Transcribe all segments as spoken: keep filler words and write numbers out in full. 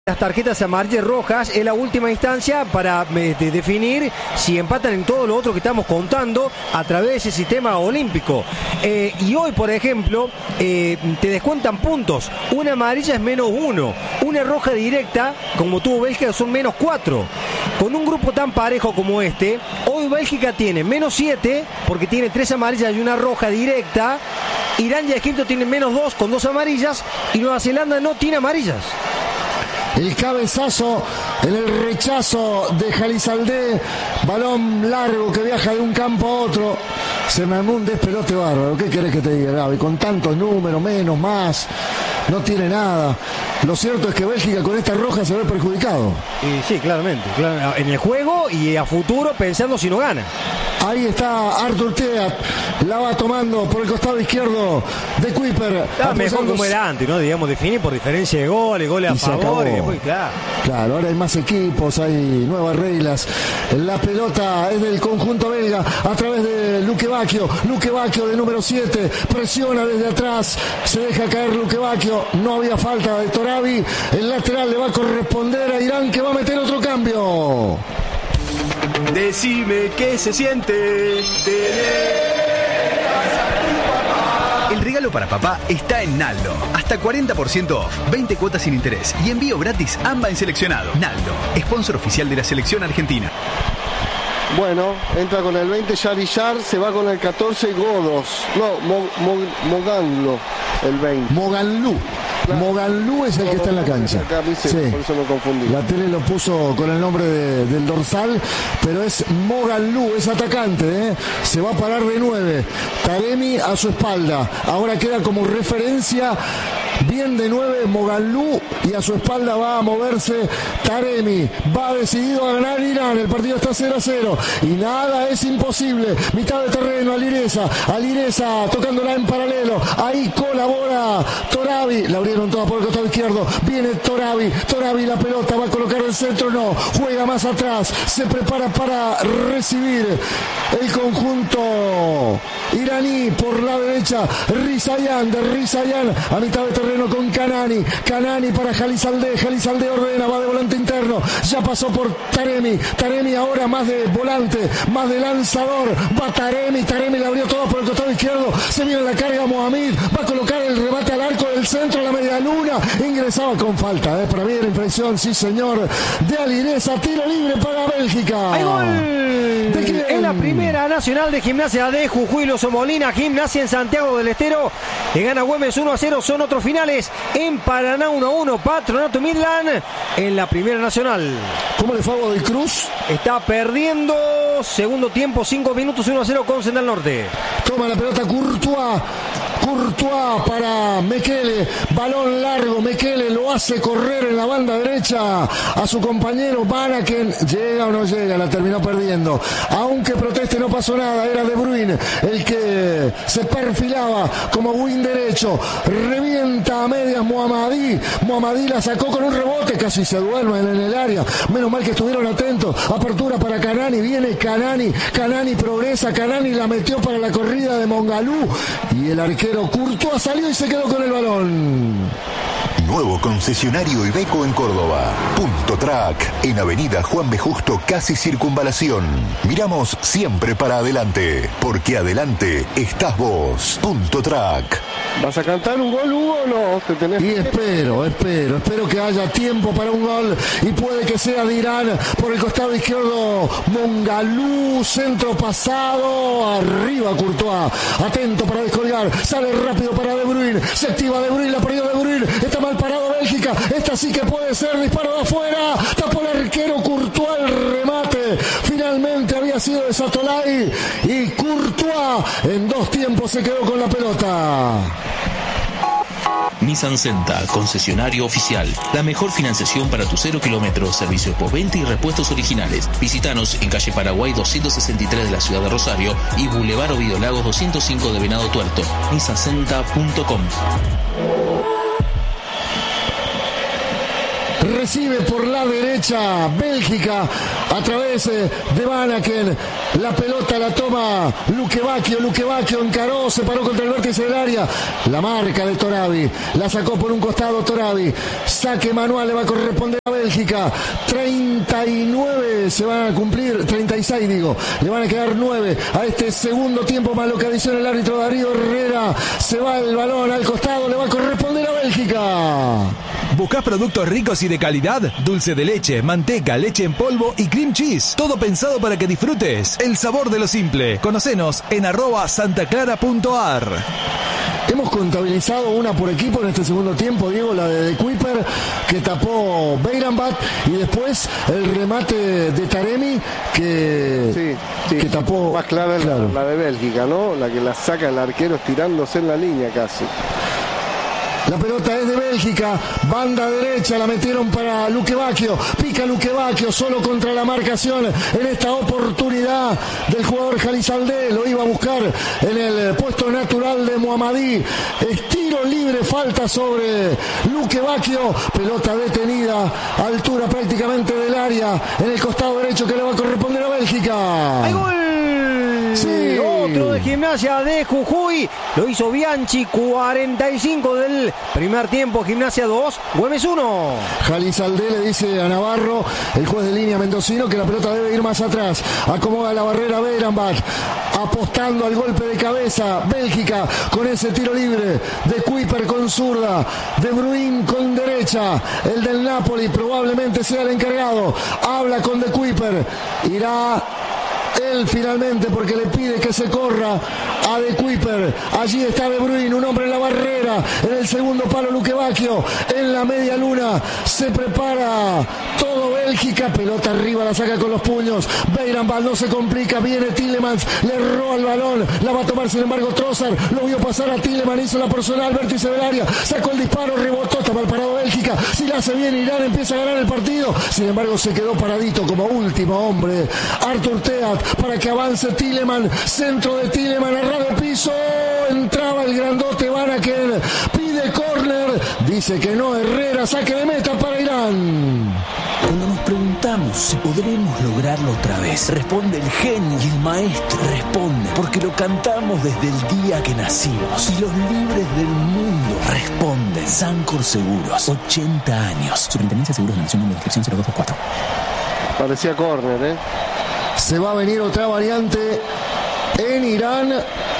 Las tarjetas amarillas rojas es la última instancia para eh, de definir si empatan en todo lo otro que estamos contando a través de ese sistema olímpico. Eh, y hoy, por ejemplo, eh, te descuentan puntos. Una amarilla es menos uno. Una roja directa, como tuvo Bélgica, son menos cuatro. Con un grupo tan parejo como este, hoy Bélgica tiene menos siete, porque tiene tres amarillas y una roja directa. Irán y Egipto tienen menos dos con dos amarillas. Y Nueva Zelanda no tiene amarillas. El cabezazo en el rechazo de Jalizaldé, balón largo que viaja de un campo a otro. Se me armó un despelote bárbaro. ¿Qué querés que te diga, Gaby? Con tantos números, menos, más, no tiene nada. Lo cierto es que Bélgica con esta roja se ve perjudicado. Y sí, claramente, claro, en el juego y a futuro pensando si no gana. Ahí está Artur Teat, la va tomando por el costado izquierdo de Kuiper. Está mejor como era antes, ¿no? Digamos, definir por diferencia de goles, goles a favor. Y después, claro. Claro, ahora hay más equipos, hay nuevas reglas. La pelota es del conjunto belga a través de Luque Bacchio. Luque Bacchio de número siete, presiona desde atrás, se deja caer Luque Bacchio. No había falta de Torabi. El lateral le va a corresponder a Irán, que va a meter otro cambio. Decime qué se siente tener. El regalo para papá está en Naldo. Hasta cuarenta por ciento off, veinte cuotas sin interés y envío gratis AMBA en seleccionado. Naldo, sponsor oficial de la selección argentina. Bueno, entra con el veinte Yarillar, se va con el catorce Godos. No, Mo, Mo, Moganlo, el veinte. Moganlu. Claro. Moganlu es el que está en la cancha. Sí, por eso me confundí. La tele lo puso con el nombre de, del dorsal, pero es Moganlu, es atacante, ¿eh? Se va a parar de nueve. Taremi a su espalda. Ahora queda como referencia bien de nueve Moganlu y a su espalda va a moverse Taremi. Va decidido a ganar Irán. El partido está cero a cero y nada es imposible. Mitad de terreno, Alireza. Alireza tocándola en paralelo. Ahí colabora Torabi. La abrieron todas por el costado izquierdo. Viene Torabi. Torabi la pelota. Va a colocar el centro. No. Juega más atrás. Se prepara para recibir el conjunto iraní por la derecha. Rizayan de Rizayan a mitad de terreno con Kanani. Kanani para Jalizaldé. Jalizaldé ordena. Va de volante interno. Ya pasó por Taremi. Taremi ahora más de volante. Más de lanzador. Va Taremi. Taremi la abrió toda por el costado izquierdo. Se viene la carga Mohamed. Va a colocar el remate al arco del centro. A la media luna. Ingresaba con falta. ¿eh? Para mí era infracción. Sí, señor. De Alireza. Tiro libre para Bélgica. ¡Hay gol! ¿De quién? En la primera nacional de Gimnasia de Jujuy Loso Molina. Gimnasia en Santiago del Estero. Le gana Güemes uno a cero. Son otros finales. En Paraná uno a uno. Patronato Midland. En la primera nacional. ¿Cómo le fue a Godoy Cruz? Está perdiendo. Segundo tiempo. cinco minutos. uno a cero con Central Norte. Toma la pelota Courtois. Courtois para Mekele, balón largo, Mekele lo hace correr en la banda derecha a su compañero Banaken, llega o no llega, la terminó perdiendo, aunque proteste no pasó nada, era De Bruyne el que se perfilaba como win derecho, revienta a medias Mohamadí, Mohamadí la sacó con un rebote, casi se duermen en el área, menos mal que estuvieron atentos, apertura para Kanani, viene Kanani, Kanani progresa, Kanani la metió para la corrida de Mongalú y el arquero Courtois salió y se quedó con el balón. Nuevo concesionario Iveco en Córdoba. Punto Track, en Avenida Juan B. Justo, casi Circunvalación. Miramos siempre para adelante, porque adelante estás vos. Punto Track. ¿Vas a cantar un gol, Hugo, o no? ¿Te tenés... Y espero, espero, espero que haya tiempo para un gol y puede que sea de Irán por el costado izquierdo. Mongalú, centro pasado, arriba Courtois, atento para descolgar, sale rápido para De Bruyne, se activa De Bruyne, la perdió De Bruyne, está mal parado Bélgica, esta sí que puede ser, disparo de afuera, tapó el arquero Courtois, el remate, finalmente había sido de Satolay y Courtois en dos tiempos se quedó con la pelota. Nissan Senta, concesionario oficial. La mejor financiación para tu cero kilómetros, servicios postventa y repuestos originales. Visítanos en calle Paraguay doscientos sesenta y tres de la ciudad de Rosario y Boulevard Ovidio Lagos doscientos cinco de Venado Tuerto. nissan senta punto com. Recibe por la derecha Bélgica a través de Van Aken. La pelota la toma Luque Bacchio. Luque Bacchio encaró, se paró contra el vértice del área. La marca de Torabi. La sacó por un costado Torabi. Saque manual le va a corresponder a Bélgica. treinta y nueve se van a cumplir, treinta y seis digo. Le van a quedar nueve a este segundo tiempo más lo que adiciona el árbitro Darío Herrera. Se va el balón al costado, le va a corresponder a Bélgica. ¿Buscás productos ricos y de calidad? Dulce de leche, manteca, leche en polvo y cream cheese. Todo pensado para que disfrutes el sabor de lo simple. Conocenos en arroba santaclara.ar. Hemos contabilizado una por equipo en este segundo tiempo, Diego, la de De Kuiper, que tapó Beiranbat, y después el remate de Taremi, que, sí, sí. que tapó... Más clara es claro. la, la de Bélgica, ¿no? La que la saca el arquero estirándose en la línea casi. La pelota es de Bélgica, banda derecha, la metieron para Luque Bacchio, pica Luque Bacchio solo contra la marcación en esta oportunidad del jugador Jalizaldé, lo iba a buscar en el puesto natural de Muhammadi, estiro libre, falta sobre Luque Bacchio, pelota detenida, altura prácticamente del área, en el costado derecho que le va a corresponder a Bélgica. ¡Hay gol! Sí. Otro de Gimnasia de Jujuy, lo hizo Bianchi, cuarenta y cinco del primer tiempo, Gimnasia dos, Güemes uno. Jalizaldé le dice a Navarro, el juez de línea mendocino, que la pelota debe ir más atrás. Acomoda la barrera Beiranbat, apostando al golpe de cabeza Bélgica con ese tiro libre de Kuiper con zurda, De Bruyne con derecha, el del Napoli probablemente sea el encargado. Habla con De Kuiper, irá él finalmente porque le pide que se corra a De Kuiper. Allí está De Bruyne, un hombre en la barrera, en el segundo palo Luque Bacchio, en la media luna se prepara todo Bélgica, pelota arriba, la saca con los puños. Beiranbat no se complica, viene Tielemans, le roba el balón, la va a tomar sin embargo Trossard, lo vio pasar a Tielemans, hizo la personal, vértice del área, sacó el disparo, rebotó, está mal parado Bélgica, si la hace bien Irán empieza a ganar el partido, sin embargo se quedó paradito como último hombre Artur Teat para que avance Tielemans, centro de Tielemans, a ras de piso, entraba el grandote Van Aken, pide córner, dice que no, Herrera, saque de meta para Irán. Cuando nos preguntamos si podremos lograrlo otra vez, responde el genio y el maestro. Responde porque lo cantamos desde el día que nacimos. Y los libres del mundo responden. Sancor Seguros, ochenta años. Superintendencia de Seguros de la Nación, número de inscripción cero dos dos cuatro. Parecía córner, ¿eh? Se va a venir otra variante en Irán.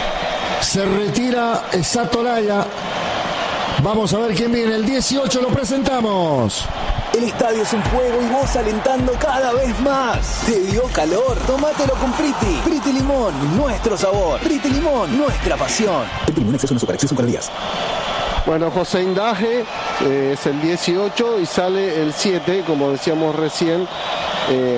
Se retira Satolaya. Vamos a ver quién viene. El dieciocho lo presentamos. El estadio es un fuego y vos alentando cada vez más. ¿Te dio calor? Tómatelo con Priti. Priti Limón, nuestro sabor. Priti Limón, nuestra pasión. Priti Limón, exceso en azúcar, exceso en calorías. Bueno, José Indaje eh, es el dieciocho y sale el siete, como decíamos recién. Eh,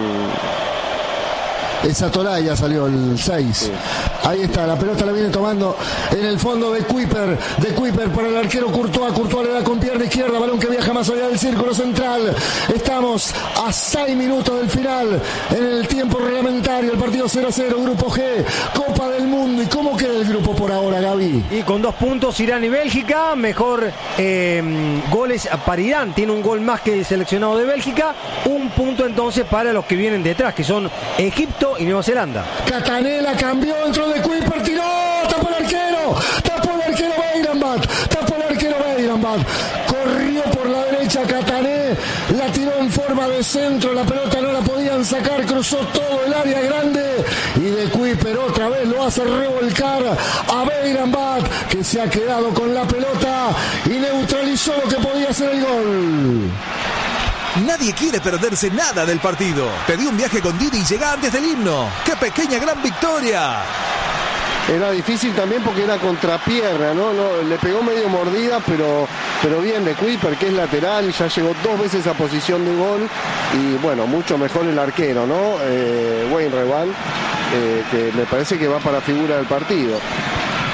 Esa Tolaya salió el seis. Sí. Ahí está, la pelota la viene tomando en el fondo de Kuiper. De Kuiper para el arquero Courtois. Courtois le da con pierna izquierda, balón que viaja más allá del círculo central. Estamos a seis minutos del final en el tiempo reglamentario. El partido cero a cero, Grupo G, Copa del Mundo. ¿Y cómo queda el grupo por ahora, Gaby? Y con dos puntos Irán y Bélgica, mejor eh, goles para Irán. Tiene un gol más que el seleccionado de Bélgica. Un punto entonces para los que vienen detrás, que son Egipto y Nueva Zelanda. Catanela cambió dentro de Kuiper, tiró, tapó el arquero, tapó el arquero Beiranbat, tapó el arquero Beiranbat, corrió por la derecha Catané, la tiró en forma de centro, la pelota no la podían sacar, cruzó todo el área grande y de Kuiper otra vez lo hace revolcar a Beiranbat, que se ha quedado con la pelota y neutralizó lo que podía ser el gol. Nadie quiere perderse nada del partido. Pedí un viaje con Didi y llega antes del himno. ¡Qué pequeña gran victoria! Era difícil también porque era contrapierna, ¿no? no le pegó medio mordida, pero, pero bien de Kuiper, que es lateral y ya llegó dos veces a posición de gol. Y bueno, mucho mejor el arquero, ¿no? Eh, Wayne Reval, eh, que me parece que va para figura del partido.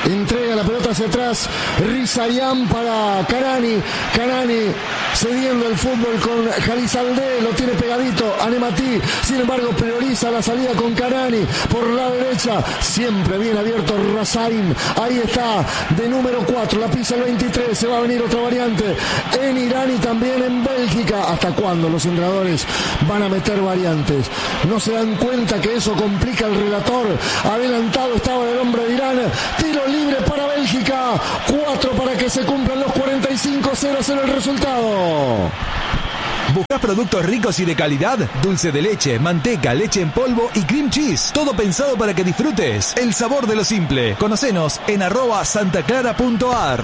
entrega la pelota hacia atrás, Rizayán para Canani, Canani cediendo el fútbol con Jalizalde, lo tiene pegadito a Nematí, sin embargo prioriza la salida con Canani por la derecha, siempre bien abierto Razain, ahí está, de número cuatro, la pisa el veintitrés, se va a venir otra variante en Irán y también en Bélgica. ¿Hasta cuándo los entrenadores van a meter variantes? ¿No se dan cuenta que eso complica el relator? Adelantado estaba el hombre de Irán, tiro libre para Bélgica, cuatro para que se cumplan los cuarenta y cinco, cero cero el resultado. ¿Buscas productos ricos y de calidad? Dulce de leche, manteca, leche en polvo y cream cheese. Todo pensado para que disfrutes el sabor de lo simple. Conocenos en arroba santaclara.ar.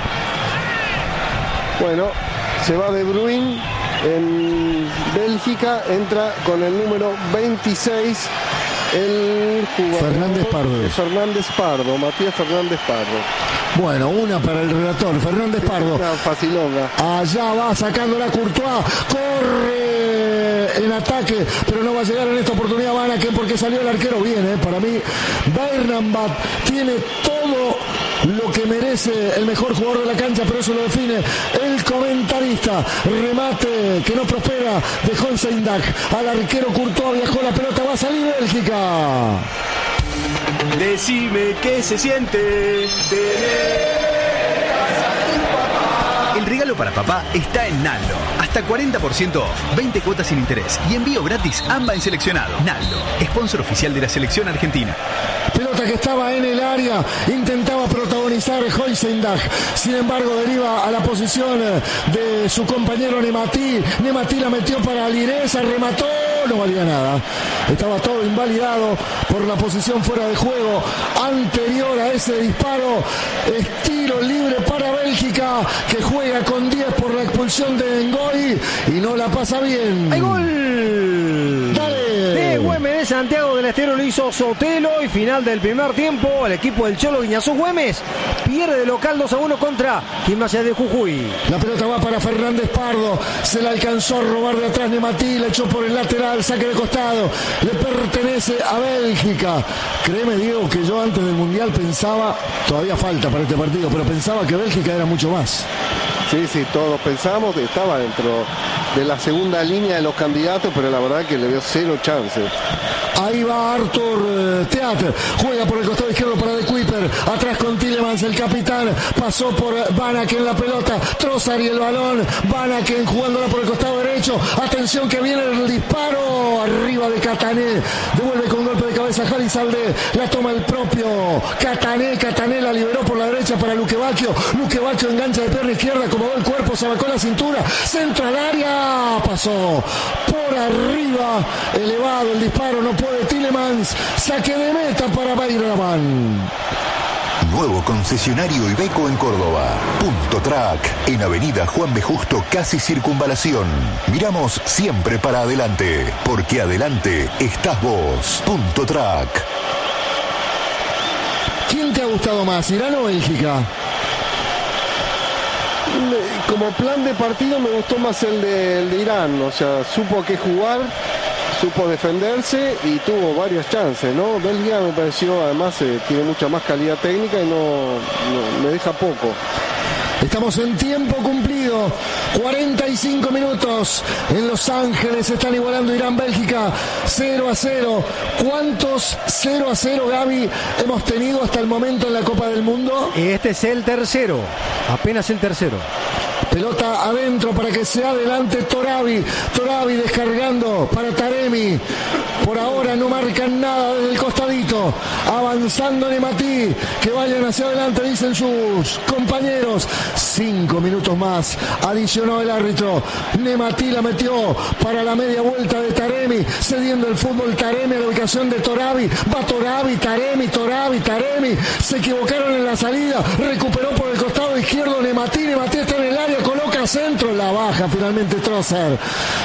Bueno, se va De Bruyne en Bélgica, entra con el número veintiséis el jugador Fernández Pardo. Fernández Pardo, Matías Fernández Pardo. Bueno, una para el relator, Fernández Pardo. Una facilonga. Allá va sacando la Courtois, corre en ataque, pero no va a llegar en esta oportunidad Vanaken porque salió el arquero bien, ¿eh? Para mí, Bernabé tiene todo lo que merece el mejor jugador de la cancha, pero eso lo define el comentarista. Remate que no prospera de Honsendak al arquero Courtois, viajó la pelota, va a salir Bélgica. Decime qué se siente tener... El regalo para papá está en Naldo. Hasta cuarenta por ciento off, veinte cuotas sin interés y envío gratis AMBA en seleccionado. Naldo, sponsor oficial de la selección argentina. Pelota que estaba en el área, intentaba protagonizar Højsendag, sin embargo deriva a la posición de su compañero Nematí. Nematí la metió para Lireza, remató, no valía nada. Estaba todo invalidado por la posición fuera de juego anterior a ese disparo. Es tiro libre para Bélgica, que juega con diez por la expulsión de Ngoy y no la pasa bien. ¡Hay gol! ¡Dale! De Güemes de Santiago del Estero lo hizo Sotelo y final del primer tiempo el equipo del Cholo Guiñazú Güemes pierde de local dos a uno contra Gimnasia de Jujuy. La pelota va para Fernández Pardo, se la alcanzó a robar de atrás Nematí, le echó por el lateral, saque de costado, le pertenece a Bélgica. Créeme, Diego, que yo antes del Mundial pensaba, todavía falta para este partido, pero pensaba que Bélgica era mucho más. Sí, sí, todos pensábamos que estaba dentro de la segunda línea de los candidatos, pero la verdad que le dio cero chances. Ahí va Arthur eh, Theater, juega por el costado izquierdo para De Kuiper, atrás con Tielemans, el capitán, pasó por Vanaken la pelota, Trossard y el balón, Vanaken jugándola por el costado derecho, atención que viene el disparo, arriba de Catané, devuelve con golpe de cabeza Jalizalde, la toma el propio Catané, Catané la liberó por la derecha para Luque Bacchio, Luque Bacchio engancha de pierna izquierda, acomodó el cuerpo, se abacó la cintura, centro al área, pasó por arriba, elevado el disparo, no puede Tielemans, saque de meta para Bayraman. Nuevo concesionario Iveco en Córdoba. Punto Track, en Avenida Juan B. Justo, casi Circunvalación. Miramos siempre para adelante, porque adelante estás vos. Punto Track. ¿Quién te ha gustado más, Irán o Bélgica? Como plan de partido me gustó más el de, el de Irán, o sea, supo qué jugar, supo defenderse y tuvo varias chances, ¿no? Bélgica me pareció, además, eh, tiene mucha más calidad técnica y no, no me deja poco. Estamos en tiempo cumplido, cuarenta y cinco minutos en Los Ángeles, están igualando Irán-Bélgica, cero a cero. ¿Cuántos cero a cero, Gaby, hemos tenido hasta el momento en la Copa del Mundo? Este es el tercero, apenas el tercero. Pelota adentro para que se adelante Torabi. Torabi descargando para Taremi. Por ahora no marcan nada desde el costadito. Avanzando Nematí. Que vayan hacia adelante, dicen sus compañeros. Cinco minutos más. Adicionó el árbitro. Nematí la metió para la media vuelta de Taremi. Cediendo el fútbol Taremi a la ubicación de Torabi. Va Torabi, Taremi, Torabi, Taremi. Se equivocaron en la salida. Recuperó por el costado izquierdo Nematí. Nematí está en el área. Coloca centro, la baja finalmente Trossard.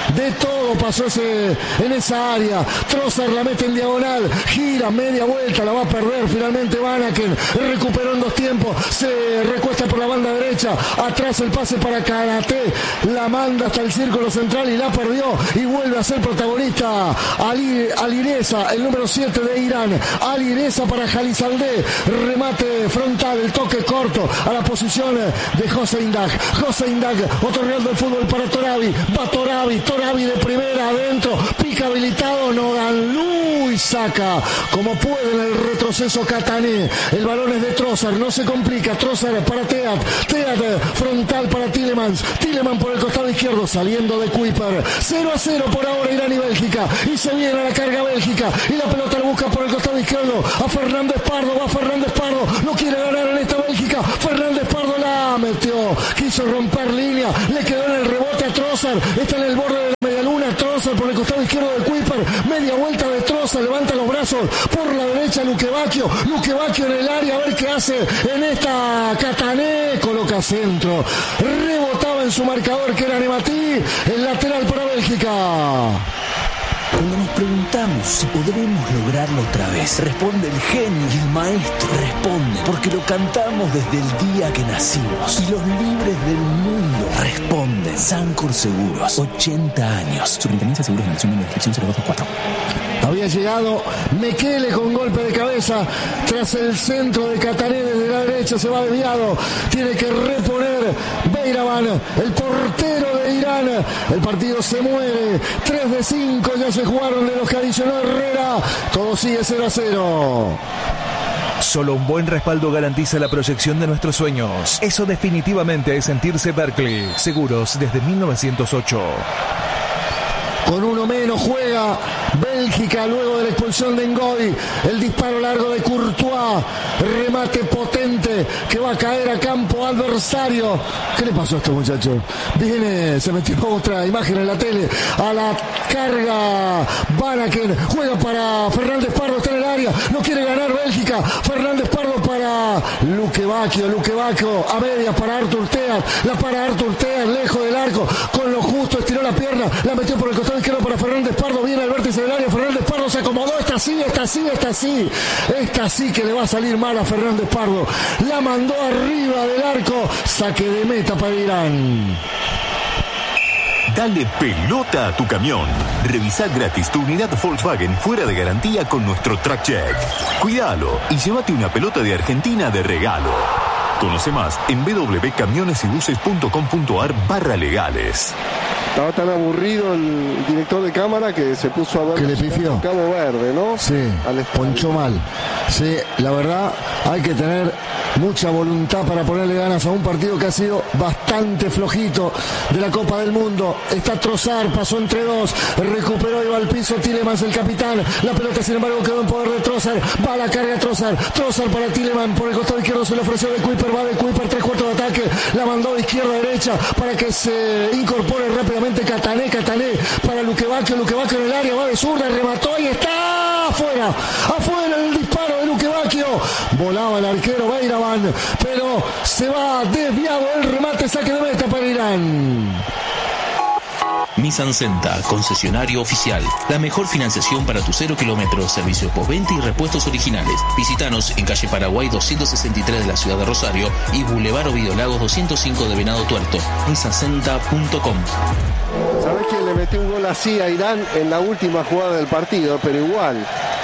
de todo pasó ese, en esa área. Trossard la mete en diagonal, gira media vuelta, la va a perder finalmente Vanaken, recuperó en dos tiempos, se recuesta por la banda derecha, atrás el pase para Kanate, la manda hasta el círculo central y la perdió, y vuelve a ser protagonista Ali, Alireza, el número siete de Irán. Alireza para Jalizaldé, remate frontal, el toque corto a la posición de José Indag. José Indag, otro real del fútbol para Torabi, va Torabi, Torabi de primera adentro, pica habilitado Noganlú y saca como puede en el retroceso Catané. El balón es de Trossard, no se complica. Trossard para Teat, Teat frontal para Tielemans, Tielemans por el costado izquierdo saliendo de Kuiper. Cero a cero por ahora Irán y Bélgica, y se viene a la carga Bélgica y la pelota la busca por el costado izquierdo a Fernández Pardo, va Fernández Pardo, no quiere ganar en esta Bélgica, Fernández Pardo la metió, quiso romper línea, le quedó en el rebote a Trossard, está en el borde de la medialuna, Trossard por el costado izquierdo de Kuiper, media vuelta de Trossard, levanta los brazos por la derecha Luque Bacchio, Luque Bacchio en el área, a ver qué hace en esta Catané, coloca centro, rebotaba en su marcador que era Nematí, el lateral para Bélgica. Cuando nos preguntamos si podremos lograrlo otra vez, responde el genio y el maestro. Responde porque lo cantamos desde el día que nacimos. Y los libres del mundo responden. Sancor Seguros, ochenta años. Superintendencia de Seguros de Nación, número de inscripción cero dos dos cuatro. Había llegado Mekele con golpe de cabeza tras el centro de Catané desde la derecha, se va desviado, tiene que reponer Beiraban, el portero de Irán. El partido se muere, tres de cinco ya se jugaron de los que adicionó Herrera, todo sigue cero a cero. Solo un buen respaldo garantiza la proyección de nuestros sueños. Eso definitivamente es sentirse Berkeley. Seguros desde mil novecientos ocho. Con uno menos juega Bélgica luego de la expulsión de Ngoy. El disparo largo de Courtois. Remate potente que va a caer a campo adversario. ¿Qué le pasó a este muchacho? Viene, se metió otra imagen en la tele. A la carga Vanaken. Juega para Fernández Pardo, está en el área. No quiere ganar Bélgica. Fernández Pardo para Luque Bacchio. Luque Bacchio a medias para Artur Teat. La para Artur Teat lejos del arco. Con lo justo estiró la pierna. La metió por el costado izquierdo para Fernández Pardo, viene al vértice del área, Fernández Pardo se acomodó, esta sí, esta sí, esta sí, esta sí que le va a salir mal a Fernández Pardo, la mandó arriba del arco, saque de meta para Irán. Dale pelota a tu camión. Revisa gratis tu unidad Volkswagen fuera de garantía con nuestro Track Check. Cuídalo y llévate una pelota de Argentina de regalo. Conoce más en w w w punto camiones y buses punto com punto a r barra legales. Estaba tan aburrido el director de cámara que se puso a ver que le pifió Cabo Verde, ¿no? Sí, ponchó mal. Sí, la verdad hay que tener mucha voluntad para ponerle ganas a un partido que ha sido bastante flojito de la Copa del Mundo. Está Trossard, pasó entre dos, recuperó y va al piso Tielemans, el capitán. La pelota sin embargo quedó en poder de Trossard, va a la carga Trossard, Trossard para Tielemans, por el costado izquierdo se le ofreció de Kuiper, va de Kuiper, tres cuartos de ataque, la mandó de izquierda a derecha para que se incorpore rápidamente Catané, Catané para Luque Bacchio, Luque Bacchio en el área, va de zurda, remató y está afuera, afuera el disparo de Luque Bacchio, volaba el arquero Beiraban, pero se va desviado el remate, saque de meta para Irán. Nissan Senta, concesionario oficial. La mejor financiación para tu cero kilómetros, servicio postventa y repuestos originales. Visítanos en calle Paraguay doscientos sesenta y tres de la ciudad de Rosario y Boulevard Ovidio Lagos doscientos cinco de Venado Tuerto. nissan senta punto com. ¿Sabés que le metió un gol así a Irán en la última jugada del partido? Pero igual.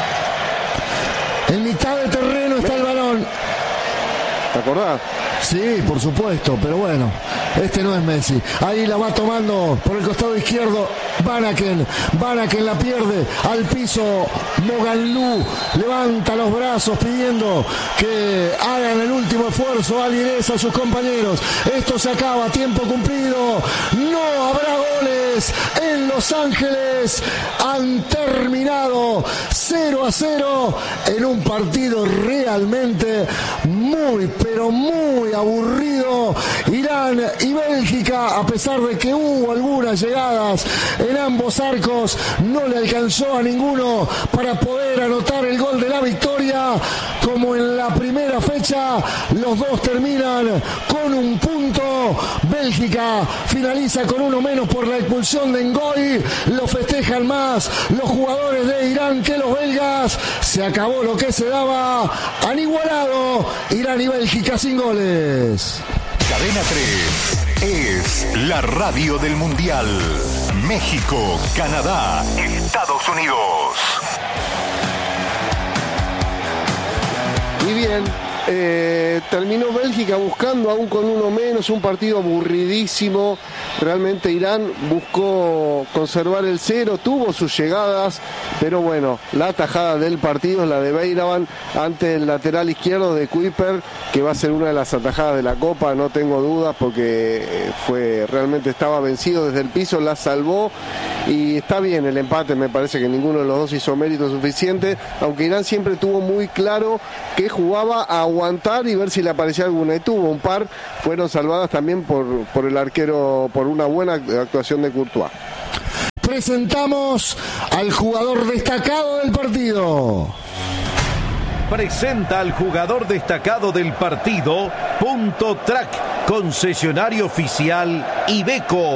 En mitad de terreno está el balón. ¿Te acordás? Sí, por supuesto, pero bueno, este no es Messi. Ahí la va tomando por el costado izquierdo Vanaken. Vanaken la pierde al piso. Moganlú levanta los brazos pidiendo que hagan el último esfuerzo. Alireza a sus compañeros. Esto se acaba, tiempo cumplido. No habrá goles en Los Ángeles. Han terminado cero a cero en un partido realmente muy, pero muy aburrido. Irán y Bélgica, a pesar de que hubo algunas llegadas en ambos arcos, no le alcanzó a ninguno para poder anotar el gol de la victoria. Como en la primera fecha, los dos terminan con un punto. Bélgica finaliza con uno menos por la expulsión de Ngoy sí, lo festejan más los jugadores de Irán que los belgas. Se acabó lo que se daba. Han igualado Irán y Bélgica sin goles. Cadena tres es la radio del Mundial. México, Canadá, Estados Unidos. Y bien, eh, terminó Bélgica buscando aún con uno menos, un partido aburridísimo. Realmente Irán buscó conservar el cero, tuvo sus llegadas, pero bueno, la tajada del partido es la de Beiraban ante el lateral izquierdo de Kuiper, que va a ser una de las atajadas de la Copa, no tengo dudas, porque fue realmente estaba vencido desde el piso, la salvó y está bien el empate. Me parece que ninguno de los dos hizo mérito suficiente, aunque Irán siempre tuvo muy claro que jugaba a aguantar y ver si le aparecía alguna, y tuvo un par, fueron salvadas también por, por el arquero, por una buena actuación de Courtois. Presentamos al jugador destacado del partido. Presenta al jugador destacado del partido, Punto Track, concesionario oficial Iveco.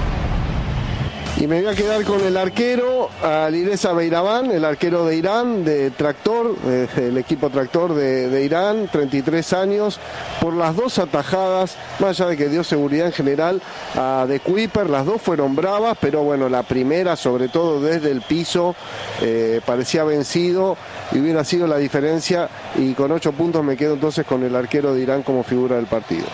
Y me voy a quedar con el arquero, Alireza Beiraban, el arquero de Irán, de Tractor, eh, el equipo Tractor de, de Irán, treinta y tres años, por las dos atajadas, más allá de que dio seguridad en general a de Kuiper, las dos fueron bravas, pero bueno, la primera, sobre todo desde el piso, eh, parecía vencido y hubiera sido la diferencia, y con ocho puntos me quedo entonces con el arquero de Irán como figura del partido.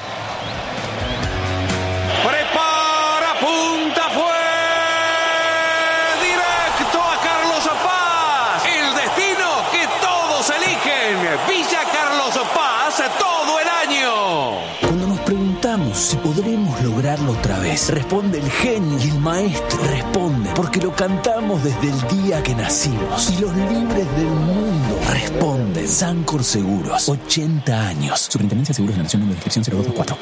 Si podremos lograrlo otra vez, responde el genio y el maestro. Responde, porque lo cantamos desde el día que nacimos. Y los libres del mundo responden. Sancor Seguros, ochenta años. Superintendencia de Seguros de la Nación, número de inscripción cero dos dos cuatro.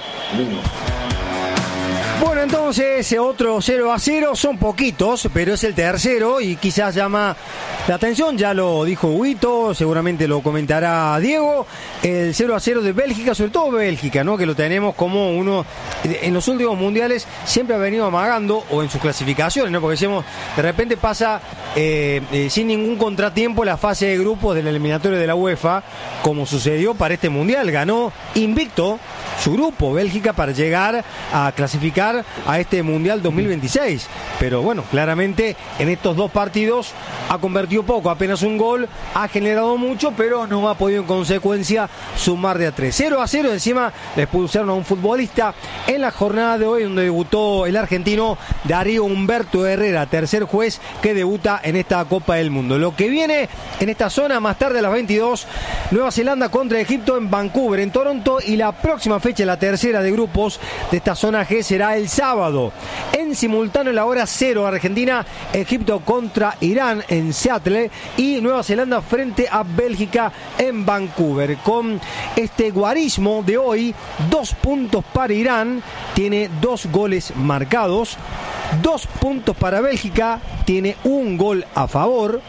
Bueno, entonces otro cero a cero, son poquitos, pero es el tercero y quizás llama la atención, ya lo dijo Huito, seguramente lo comentará Diego, el cero a cero de Bélgica, sobre todo Bélgica, ¿no? Que lo tenemos como uno, en los últimos mundiales siempre ha venido amagando, o en sus clasificaciones, ¿no? Porque decimos, de repente pasa eh, eh, sin ningún contratiempo la fase de grupos del eliminatorio de la UEFA, como sucedió para este mundial, ganó invicto su grupo, Bélgica, para llegar a clasificar a este Mundial dos mil veintiséis, pero bueno, claramente en estos dos partidos ha convertido poco, apenas un gol, ha generado mucho, pero no ha podido en consecuencia sumar de a tres. cero a cero, encima le expulsaron a un futbolista en la jornada de hoy, donde debutó el argentino Darío Humberto Herrera, tercer juez que debuta en esta Copa del Mundo. Lo que viene en esta zona, más tarde a las veintidós, Nueva Zelanda contra Egipto en Vancouver, en Toronto, y la próxima fecha, la tercera de grupos de esta zona G, será el sábado. En simultáneo, la hora cero, Argentina, Egipto contra Irán en Seattle, y Nueva Zelanda frente a Bélgica en Vancouver. Con este guarismo de hoy, dos puntos para Irán, tiene dos goles marcados, dos puntos para Bélgica, tiene un gol a favor,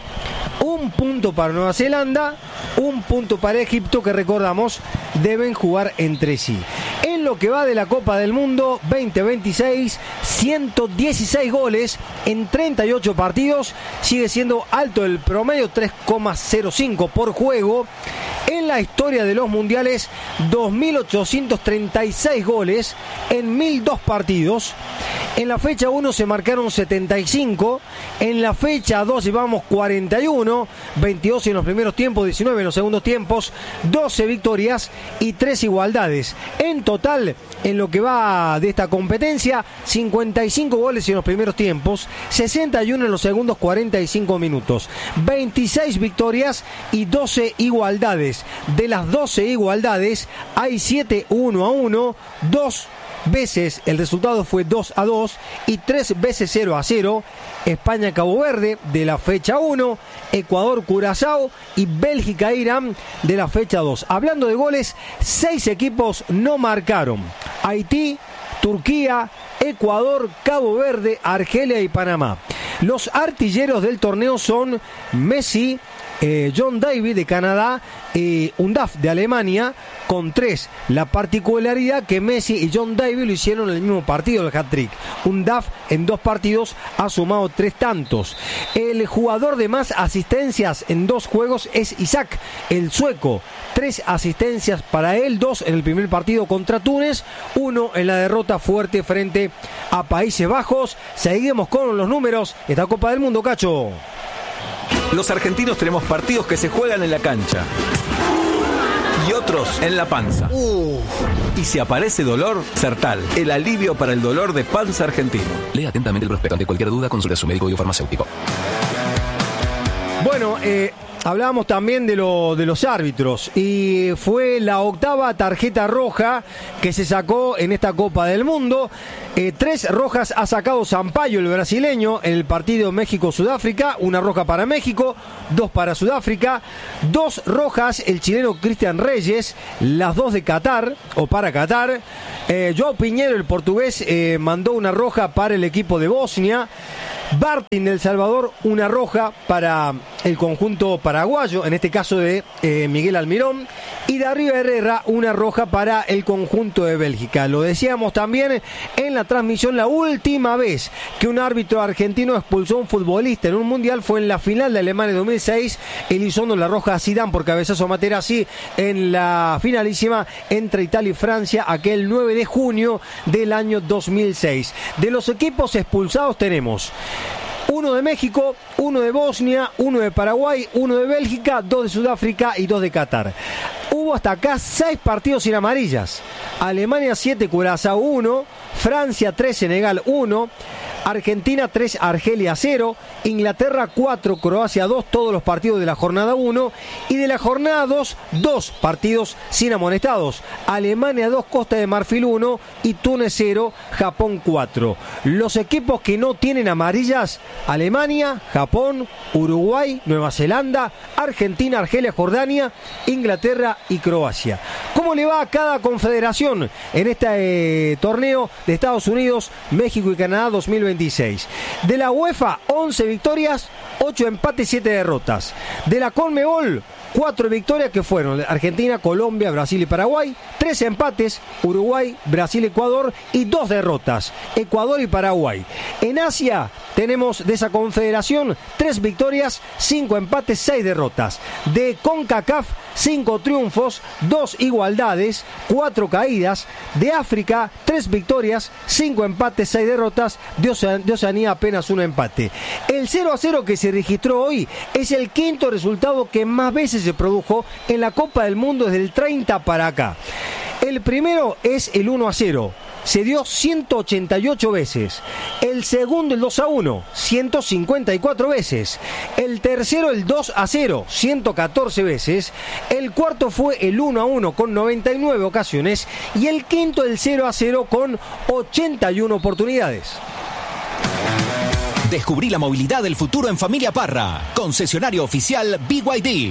un punto para Nueva Zelanda, un punto para Egipto, que recordamos deben jugar entre sí. En lo que va de la Copa del Mundo veinte veintiséis, ciento dieciséis goles en treinta y ocho partidos, sigue siendo alto el promedio, tres coma cero cinco por juego. En la historia de los mundiales, dos mil ochocientos treinta y seis goles en mil dos partidos. En la fecha uno se marcaron setenta y cinco, en la fecha dos llevamos cuarenta y uno, veintidós en los primeros tiempos, diecinueve en los segundos tiempos, doce victorias y tres igualdades. En total, en lo que va de esta competencia, cincuenta y cinco goles en los primeros tiempos, sesenta y uno en los segundos cuarenta y cinco minutos, veintiséis victorias y doce igualdades. De las doce igualdades, hay siete uno a uno, dos veces el resultado fue dos a dos y tres veces cero a cero. España-Cabo Verde de la fecha uno, Ecuador-Curazao y Bélgica-Irán de la fecha dos. Hablando de goles, seis equipos no marcaron: Haití, Turquía, Ecuador, Cabo Verde, Argelia y Panamá. Los artilleros del torneo son Messi, eh, John Davis de Canadá y Undav de Alemania con tres. La particularidad que Messi y John Davis lo hicieron en el mismo partido, el hat-trick. Undav en dos partidos ha sumado tres tantos. El jugador de más asistencias en dos juegos es Isaac, el sueco. Tres asistencias para él, dos en el primer partido contra Túnez, uno en la derrota fuerte frente a Países Bajos. Seguimos con los números. Esta Copa del Mundo, Cacho. Los argentinos tenemos partidos que se juegan en la cancha y otros en la panza. Uh. Y si aparece dolor, Sertal, el alivio para el dolor de panza argentino. Lea atentamente el prospecto. Ante cualquier duda, consulte a su médico biofarmacéutico. Bueno, eh... hablábamos también de, lo, de los árbitros y fue la octava tarjeta roja que se sacó en esta Copa del Mundo. Eh, tres rojas ha sacado Sampaio, el brasileño, en el partido México-Sudáfrica. Una roja para México, dos para Sudáfrica. Dos rojas el chileno Cristian Reyes, las dos de Qatar o para Qatar. Eh, Joao Piñero, el portugués, eh, mandó una roja para el equipo de Bosnia. Bartin de El Salvador, una roja para el conjunto paraguayo, en este caso de eh, Miguel Almirón, y Darío Herrera, una roja para el conjunto de Bélgica. Lo decíamos también en la transmisión, la última vez que un árbitro argentino expulsó a un futbolista en un mundial fue en la final de Alemania dos mil seis, Elizondo la roja a Zidane por cabezazo a Materazzi en la finalísima entre Italia y Francia, aquel nueve de junio del año dos mil seis. De los equipos expulsados tenemos uno de México, uno de Bosnia, uno de Paraguay, uno de Bélgica, dos de Sudáfrica y dos de Qatar. Hubo hasta acá seis partidos sin amarillas. Alemania siete, Curazao uno, Francia tres, Senegal uno, Argentina tres, Argelia cero, Inglaterra cuatro, Croacia dos, todos los partidos de la jornada uno, y de la jornada dos, dos partidos sin amonestados. Alemania dos, Costa de Marfil uno y Túnez cero, Japón cuatro. Los equipos que no tienen amarillas: Alemania, Japón, Uruguay, Nueva Zelanda, Argentina, Argelia, Jordania, Inglaterra y Croacia. ¿Cómo le va a cada confederación en este eh, torneo de Estados Unidos, México y Canadá dos mil veintiséis? De la UEFA, once victorias, ocho empates, siete derrotas. De la CONMEBOL, cuatro victorias que fueron Argentina, Colombia, Brasil y Paraguay, tres empates, Uruguay, Brasil, Ecuador y dos derrotas, Ecuador y Paraguay. En Asia tenemos de esa confederación tres victorias, cinco empates, seis derrotas. De CONCACAF, cinco triunfos, dos igualdades, cuatro caídas. De África, tres victorias, cinco empates, seis derrotas. De, Oce- de Oceanía apenas un empate. El cero a cero que se registró hoy es el quinto resultado que más veces se produjo en la Copa del Mundo desde el treinta para acá. El primero es el uno a cero. Se dio ciento ochenta y ocho veces. El segundo, el dos a uno, ciento cincuenta y cuatro veces. El tercero, el dos a cero, ciento catorce veces. El cuarto fue el uno a uno con noventa y nueve ocasiones. Y el quinto, el cero a cero con ochenta y una oportunidades. Descubrí la movilidad del futuro en Familia Parra. Concesionario oficial B Y D.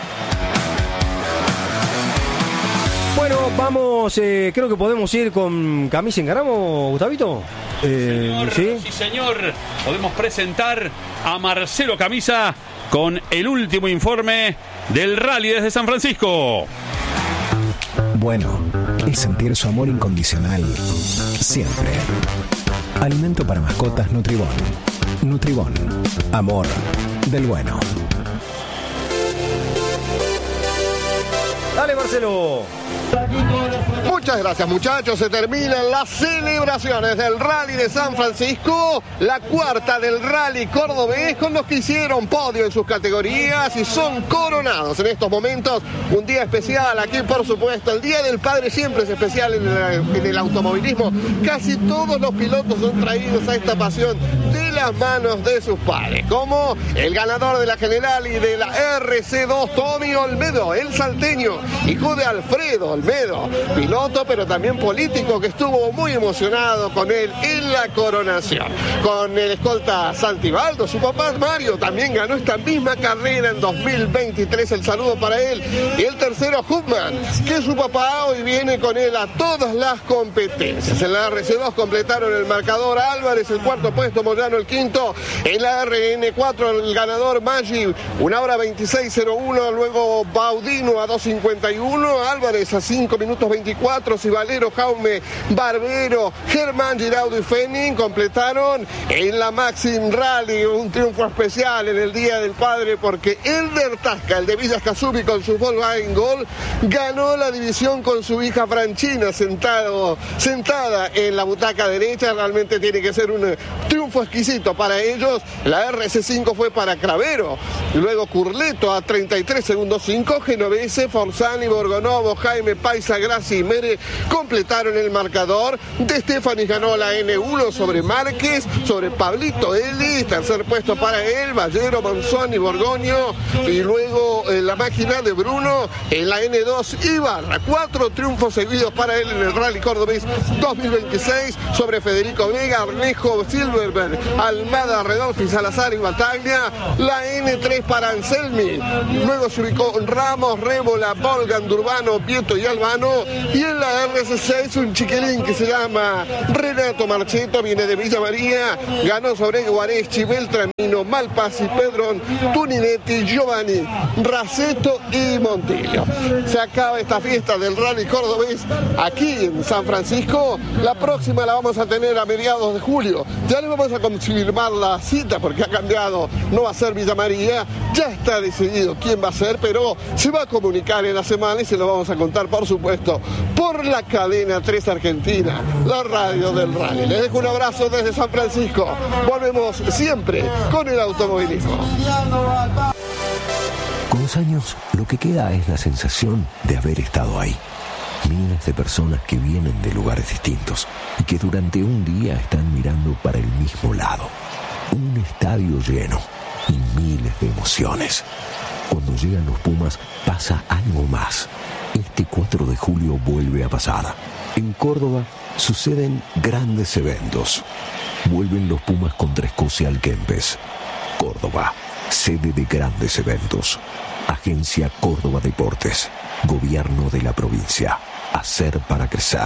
Bueno, vamos, eh, creo que podemos ir con camisa en Caramo, Gustavito. Eh, ¿sí? sí, señor. Podemos presentar a Marcelo Camisa con el último informe del rally desde San Francisco. Bueno, es sentir su amor incondicional siempre. Alimento para mascotas Nutribón. Nutribón. Amor del bueno. Dale, Marcelo. Muchas gracias, muchachos. Se terminan las celebraciones del Rally de San Francisco, la cuarta del Rally cordobés, con los que hicieron podio en sus categorías y son coronados en estos momentos. Un día especial aquí, por supuesto. El Día del Padre siempre es especial en el, en el automovilismo. Casi todos los pilotos son traídos a esta pasión de las manos de sus padres, como el ganador de la general y de la R C dos, Tommy Olmedo, el salteño, hijo de Alfredo Olmedo, piloto pero también político, que estuvo muy emocionado con él en la coronación. Con el escolta Santibaldo, su papá Mario también ganó esta misma carrera en dos mil veintitrés, el saludo para él. Y el tercero, Hubman, que su papá hoy viene con él a todas las competencias. En la R C dos completaron el marcador Álvarez, el cuarto puesto, Moyano el quinto. En la R N cuatro el ganador Maggi, una hora veintiséis cero uno. Luego Baudino a dos cincuenta y uno. Álvarez a cinco minutos veinticuatro. Cibalero, Jaume, Barbero, Germán Giraudo y Fenning completaron en la Maxim Rally. Un triunfo especial en el Día del Padre porque Elder Tasca, el de Villa Escazú, con su Volkswagen Gol, ganó la división con su hija Franchina sentado, sentada en la butaca derecha. Realmente tiene que ser un triunfo exquisito para ellos. La R S cinco fue para Cravero, luego Curleto a treinta y tres segundos cinco, Genovese, Forzani, Borgonovo, Jaime, Paisa, Graci y Mere completaron el marcador. De Stefanis ganó la N uno sobre Márquez, sobre Pablito Ellis, tercer puesto para él, Ballero, Monzón y Borgoño, y luego en la máquina de Bruno en la N dos Ibarra. Cuatro triunfos seguidos para él en el Rally Cordobés dos mil veintiséis sobre Federico Vega, Arnejo, Silverberg, Almada, Redolfi, Salazar y Bataglia. La N tres para Anselmi, luego se ubicó Ramos, Rébola, Volgan, Durbano, Pieto y Albano, y en la R S seis un chiquilín que se llama Renato Marchetto, viene de Villa María, ganó sobre Guareschi, Beltramino, Malpasi, Pedro Tuninetti, Giovanni, Raceto y Montillo. Se acaba esta fiesta del Rally Cordobés aquí en San Francisco. La próxima la vamos a tener a mediados de julio. Ya le vamos a confirmar la cita porque ha cambiado, no va a ser Villa María, ya está decidido quién va a ser, pero se va a comunicar en la semana y se lo vamos a contar, por supuesto, por la cadena tres Argentina, la radio del rally. Les dejo un abrazo desde San Francisco. Volvemos siempre con el automovilismo. Con los años, lo que queda es la sensación de haber estado ahí. Miles de personas que vienen de lugares distintos y que durante un día están mirando para el mismo lado. Un estadio lleno y miles de emociones. Cuando llegan los Pumas pasa algo más. Este cuatro de julio vuelve a pasar. En Córdoba suceden grandes eventos. Vuelven los Pumas contra Escocia al Kempes. Córdoba, sede de grandes eventos. Agencia Córdoba Deportes. Gobierno de la provincia. Hacer para crecer.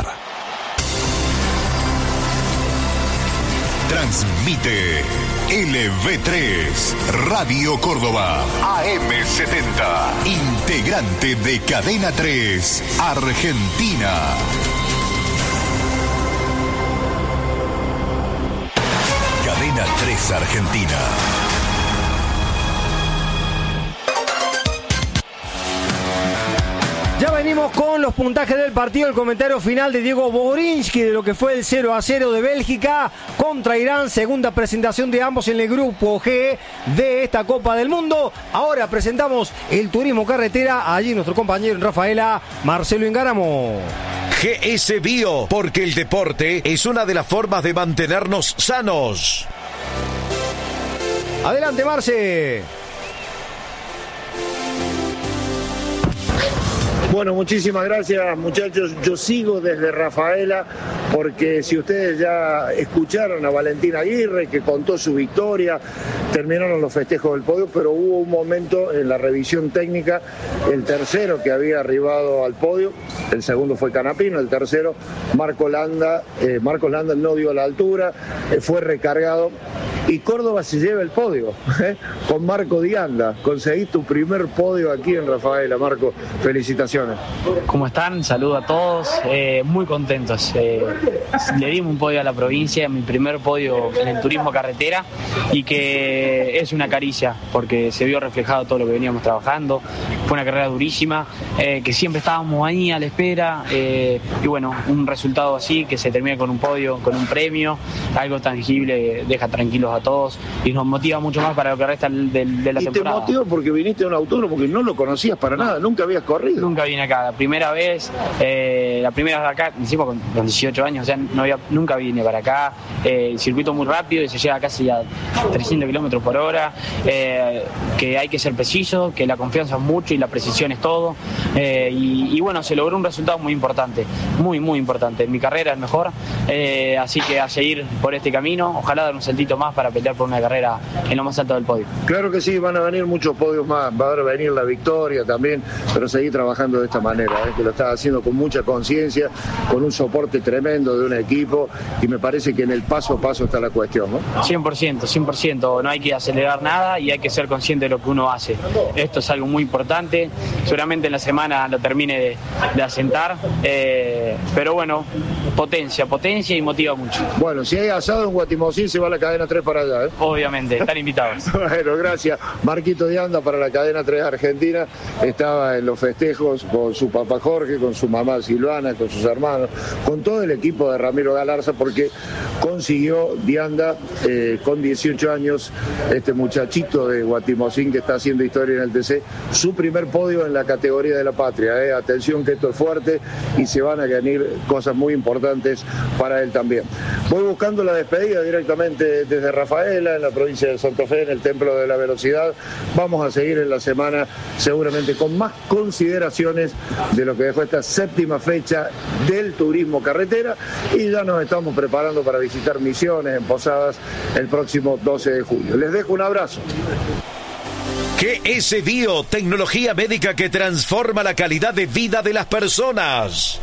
Transmite L V tres, Radio Córdoba, A M setenta, integrante de Cadena tres, Argentina. Cadena tres Argentina. Ya venimos con los puntajes del partido, el comentario final de Diego Borinsky de lo que fue el cero a cero de Bélgica contra Irán, segunda presentación de ambos en el grupo G de esta Copa del Mundo. Ahora presentamos el turismo carretera, allí nuestro compañero en Rafaela, Marcelo Ingáramo. G S Bio, porque el deporte es una de las formas de mantenernos sanos. Adelante, Marce. Bueno, muchísimas gracias, muchachos. Yo sigo desde Rafaela porque si ustedes ya escucharon a Valentín Aguirre que contó su victoria, terminaron los festejos del podio, pero hubo un momento en la revisión técnica, el tercero que había arribado al podio, el segundo fue Canapino, el tercero Marco Landa, eh, Marco Landa no dio la altura, eh, fue recargado y Córdoba se lleva el podio, ¿eh? Con Marco Dianda. Conseguí tu primer podio aquí en Rafaela, Marco. Felicitaciones. ¿Cómo están? Saludo a todos. Eh, muy contentos. Eh, le dimos un podio a la provincia, mi primer podio en el turismo carretera, y que es una caricia porque se vio reflejado todo lo que veníamos trabajando. Fue una carrera durísima, eh, que siempre estábamos ahí a la espera, eh, y bueno, un resultado así que se termina con un podio, con un premio, algo tangible, deja tranquilos a todos y nos motiva mucho más para lo que resta de, de la y temporada. ¿Y te motiva porque viniste a un autódromo que no lo conocías para no. nada? ¿Nunca habías corrido? Nunca vine acá, la primera vez, eh, la primera vez acá, hicimos con, con dieciocho años, o sea, no había, nunca vine para acá, eh, el circuito muy rápido y se llega casi a trescientos kilómetros por hora, eh, que hay que ser preciso, que la confianza es mucho y la precisión es todo, eh, y, y bueno, se logró un resultado muy importante, muy, muy importante, en mi carrera es mejor, eh, así que a seguir por este camino, ojalá dar un saltito más para para pelear por una carrera en lo más alto del podio. Claro que sí, van a venir muchos podios más, va a venir la victoria también, pero seguir trabajando de esta manera, ¿eh? que lo estás haciendo con mucha conciencia, con un soporte tremendo de un equipo, y me parece que en el paso a paso está la cuestión, ¿no? cien por ciento, cien por ciento, no hay que acelerar nada y hay que ser consciente de lo que uno hace. Esto es algo muy importante, seguramente en la semana lo termine de, de asentar, eh, pero bueno, potencia, potencia y motiva mucho. Bueno, si hay asado en Guatimosín se va la cadena tres para allá, ¿eh? Obviamente, están invitados. Bueno, gracias. Marquito de Anda para la cadena tres Argentina, estaba en los festejos con su papá Jorge, con su mamá Silvana, con sus hermanos, con todo el equipo de Ramiro Galarza, porque consiguió Dianda eh, con dieciocho años, este muchachito de Guatimosín que está haciendo historia en el T C, su primer podio en la categoría de la patria. Eh. Atención que esto es fuerte y se van a venir cosas muy importantes para él también. Voy buscando la despedida directamente desde Rafaela, en la provincia de Santa Fe, en el Templo de la Velocidad. Vamos a seguir en la semana seguramente con más consideraciones de lo que dejó esta séptima fecha del turismo carretera, y ya nos estamos preparando para visitar Misiones en Posadas el próximo doce de julio. Les dejo un abrazo. G S Bio, tecnología médica que transforma la calidad de vida de las personas.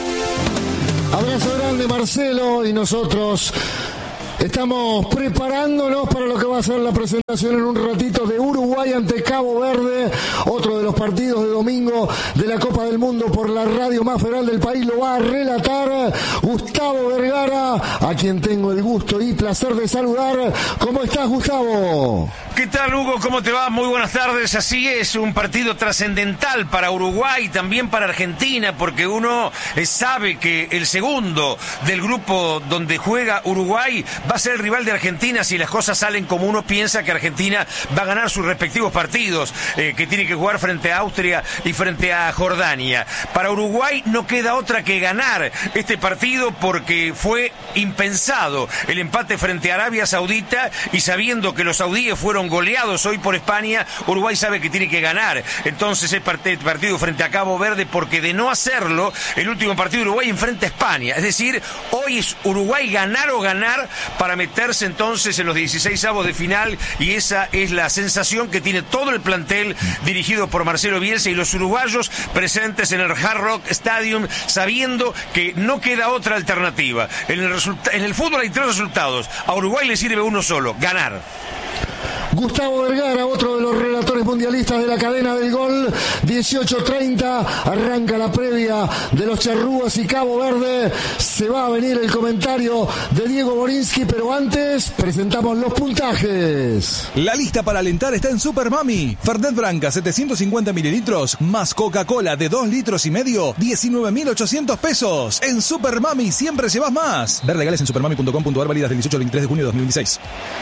Abrazo grande, Marcelo, y nosotros estamos preparándonos para lo que va a ser la presentación en un ratito de Uruguay ante Cabo Verde, otro de los partidos de domingo de la Copa del Mundo por la radio más federal del país. Lo va a relatar Gustavo Vergara, a quien tengo el gusto y placer de saludar. ¿Cómo estás, Gustavo? ¿Qué tal, Hugo? ¿Cómo te va? Muy buenas tardes. Así es, un partido trascendental para Uruguay y también para Argentina, porque uno sabe que el segundo del grupo donde juega Uruguay va a ser el rival de Argentina si las cosas salen como uno piensa que Argentina va a ganar sus respectivos partidos, eh, que tiene que jugar frente a Austria y frente a Jordania. Para Uruguay no queda otra que ganar este partido, porque fue impensado el empate frente a Arabia Saudita, y sabiendo que los saudíes fueron goleados hoy por España, Uruguay sabe que tiene que ganar. Entonces es partido frente a Cabo Verde, porque de no hacerlo, el último partido de Uruguay enfrenta a España. Es decir, hoy es Uruguay ganar o ganar para meterse entonces en los dieciseisavos de final, y esa es la sensación que tiene todo el plantel dirigido por Marcelo Bielsa y los uruguayos presentes en el Hard Rock Stadium, sabiendo que no queda otra alternativa. En el, en el fútbol hay tres resultados, a Uruguay le sirve uno solo: ganar. Gustavo Vergara, otro de los relatores mundialistas de la cadena del gol. Dieciocho treinta, arranca la previa de los charrúas y Cabo Verde. Se va a venir el comentario de Diego Borinsky, pero antes presentamos los puntajes. La lista para alentar está en Super Mami. Fernet Branca setecientos cincuenta mililitros más Coca-Cola de dos litros y medio, diecinueve mil ochocientos pesos. En Super Mami siempre llevas más. Ver legales en supermami punto com punto ar, válidas del dieciocho al veintitrés de junio de dos mil veintiséis.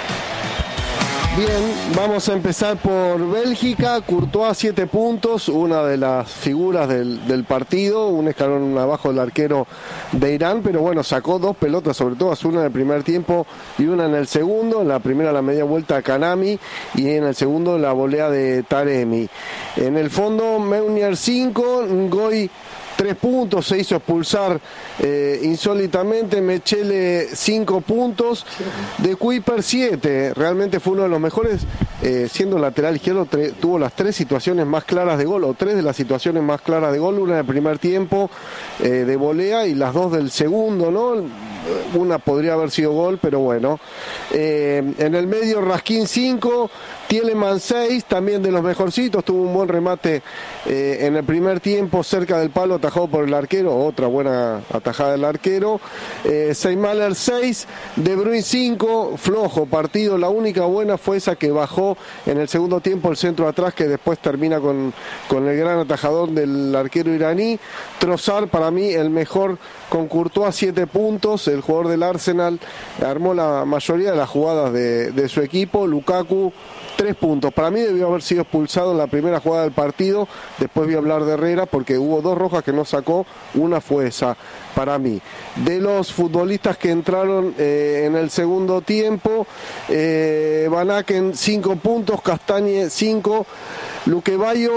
Bien, vamos a empezar por Bélgica. Courtois, siete puntos, una de las figuras del, del partido, un escalón abajo del arquero de Irán, pero bueno, sacó dos pelotas, sobre todo una en el primer tiempo y una en el segundo. En la primera la media vuelta a Kanami y en el segundo la volea de Taremi. En el fondo, Meunier cinco, Ngoy tres puntos, se hizo expulsar eh, insólitamente. Mechele cinco puntos, de Kuiper siete, realmente fue uno de los mejores, eh, siendo lateral izquierdo, tre- tuvo las tres situaciones más claras de gol, o tres de las situaciones más claras de gol, una en el primer tiempo eh, de volea y las dos del segundo, ¿no? Una podría haber sido gol, pero bueno. Eh, en el medio, Raskin cinco, Tieleman seis, también de los mejorcitos, tuvo un buen remate eh, en el primer tiempo, cerca del palo, atajado por el arquero, otra buena atajada del arquero. eh, Seymaler seis, De Bruyne cinco, flojo partido, la única buena fue esa que bajó en el segundo tiempo el centro atrás, que después termina con, con el gran atajador del arquero iraní. Trossard, para mí el mejor, con Courtois siete puntos, el jugador del Arsenal armó la mayoría de las jugadas de, de su equipo. Lukaku, tres puntos. Para mí debió haber sido expulsado en la primera jugada del partido. Después voy a hablar de Herrera, porque hubo dos rojas que no sacó. Una fue esa, para mí. De los futbolistas que entraron eh, en el segundo tiempo, eh, Van Aken cinco puntos, Castañe cinco, Luque Bayo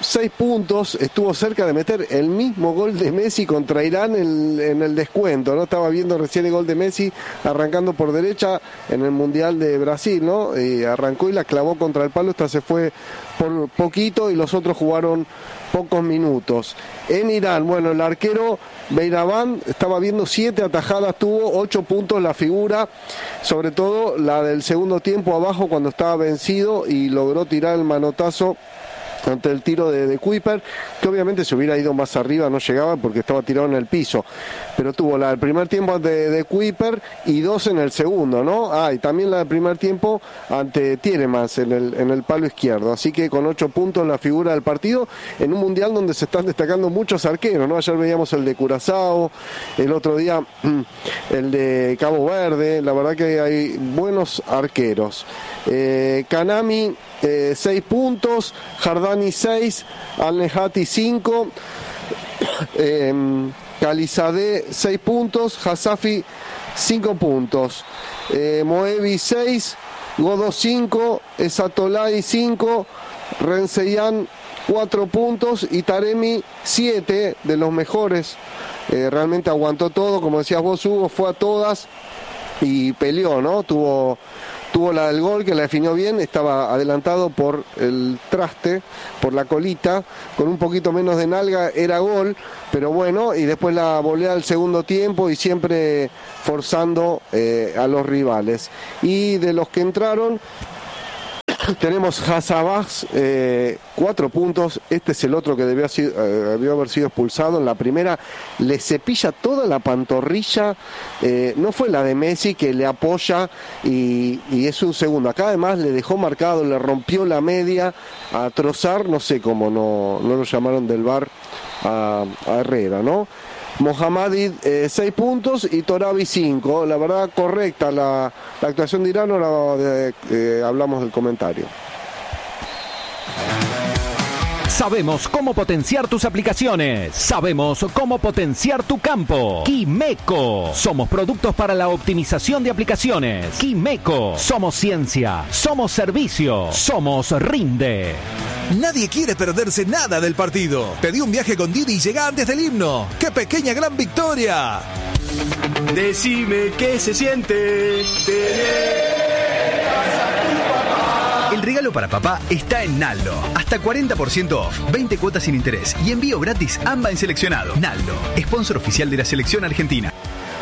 seis puntos, estuvo cerca de meter el mismo gol de Messi contra Irán en, en el descuento, ¿no? Estaba viendo recién el gol de Messi arrancando por derecha en el Mundial de Brasil, ¿no? Y arrancó y la clavó contra el palo, esta se fue por poquito y los otros jugaron pocos minutos. En Irán, bueno, el arquero Beiraván estaba viendo siete atajadas, tuvo ocho puntos la figura, sobre todo la del segundo tiempo abajo cuando estaba vencido y logró tirar el manotazo ante el tiro de, de Kuiper, que obviamente si hubiera ido más arriba no llegaba porque estaba tirado en el piso, pero tuvo la del primer tiempo de, de Kuiper y dos en el segundo, ¿no? Ah, y también la del primer tiempo ante Tielemans en el, en el palo izquierdo, así que con ocho puntos la figura del partido en un mundial donde se están destacando muchos arqueros, ¿no? Ayer veíamos el de Curazao, el otro día el de Cabo Verde, la verdad que hay buenos arqueros. eh, Kanami Eh, seis puntos, Jardani seis, Al-Nehati cinco, eh, Calizadeh seis puntos, Hasafi cinco puntos, eh, Moevi seis, Godó cinco, Esatolai cinco, Renseyan cuatro puntos y Taremi siete, de los mejores. Eh, realmente aguantó todo, como decías vos, Hugo, fue a todas y peleó, ¿no? Tuvo Tuvo la del gol que la definió bien, estaba adelantado por el traste, por la colita, con un poquito menos de nalga era gol, pero bueno, y después la volea al segundo tiempo y siempre forzando eh, a los rivales. Y de los que entraron, tenemos Hassabaz, eh, cuatro puntos, este es el otro que debió, sido, eh, debió haber sido expulsado. En la primera le cepilla toda la pantorrilla, eh, no fue la de Messi que le apoya y, y es un segundo. Acá además le dejó marcado, le rompió la media a Trossard, no sé cómo no, no lo llamaron del V A R a, a Herrera, ¿no? Mohammadi eh, seis puntos y Torabi cinco. La verdad correcta la, la actuación de Irán. Ahora de, eh, hablamos del comentario. Sabemos cómo potenciar tus aplicaciones. Sabemos cómo potenciar tu campo. Quimeco. Somos productos para la optimización de aplicaciones. Quimeco. Somos ciencia. Somos servicio. Somos Rinde. Nadie quiere perderse nada del partido. Pedí un viaje con Didi y llega antes del himno. ¡Qué pequeña gran victoria! Decime qué se siente tener. El regalo para papá está en Naldo. Hasta cuarenta por ciento off, veinte cuotas sin interés y envío gratis A M B A en seleccionado. Naldo, sponsor oficial de la selección argentina.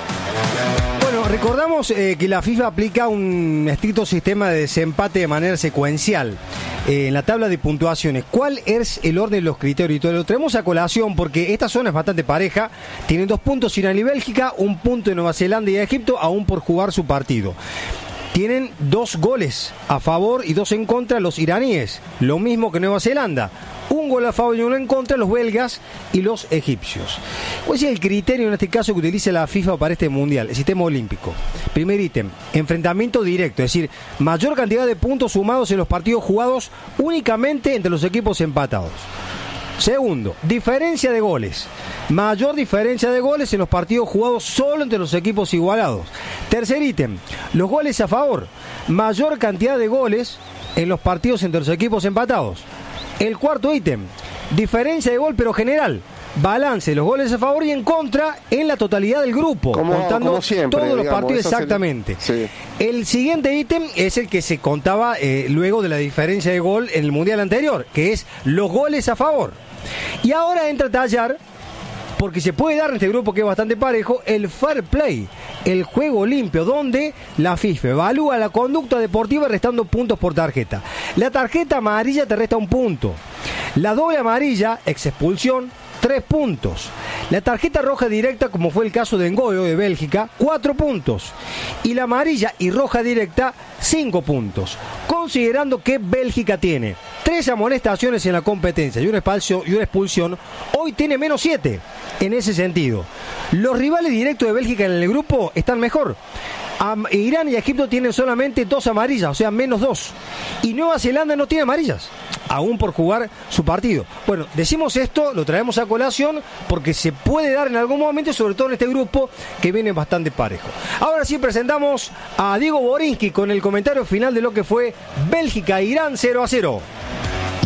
Bueno, recordamos eh, que la FIFA aplica un estricto sistema de desempate de manera secuencial eh, en la tabla de puntuaciones. ¿Cuál es el orden de los criterios? Y todo lo traemos a colación porque esta zona es bastante pareja. Tienen dos puntos Irán y Bélgica, un punto de Nueva Zelanda y Egipto, aún por jugar su partido. Tienen dos goles a favor y dos en contra los iraníes, lo mismo que Nueva Zelanda. Un gol a favor y uno en contra los belgas y los egipcios. ¿Cuál es el criterio en este caso que utiliza la FIFA para este mundial? El sistema olímpico. Primer ítem, enfrentamiento directo, es decir, mayor cantidad de puntos sumados en los partidos jugados únicamente entre los equipos empatados. Segundo, diferencia de goles. Mayor diferencia de goles en los partidos jugados solo entre los equipos igualados. Tercer ítem, los goles a favor. Mayor cantidad de goles en los partidos entre los equipos empatados. El cuarto ítem, diferencia de gol pero general. Balance, los goles a favor y en contra en la totalidad del grupo, como, contando como siempre, todos los digamos, partidos exactamente. Sí. El siguiente ítem es el que se contaba eh, luego de la diferencia de gol en el mundial anterior, que es los goles a favor. Y ahora entra a tallar, porque se puede dar en este grupo que es bastante parejo, el fair play, el juego limpio, donde la FIFA evalúa la conducta deportiva restando puntos por tarjeta. La tarjeta amarilla te resta un punto. La doble amarilla, ex expulsión, tres puntos. La tarjeta roja directa, como fue el caso de Ngoyo de Bélgica, cuatro puntos. Y la amarilla y roja directa, cinco puntos. Considerando que Bélgica tiene tres amonestaciones en la competencia y una expulsión, y una expulsión, hoy tiene menos siete. En ese sentido, los rivales directos de Bélgica en el grupo están mejor. Um, Irán y Egipto tienen solamente dos amarillas, o sea, menos dos. Y Nueva Zelanda no tiene amarillas, aún por jugar su partido. Bueno, decimos esto, lo traemos a colación, porque se puede dar en algún momento, sobre todo en este grupo, que viene bastante parejo. Ahora sí presentamos a Diego Borinsky con el comentario final de lo que fue Bélgica-Irán cero a cero.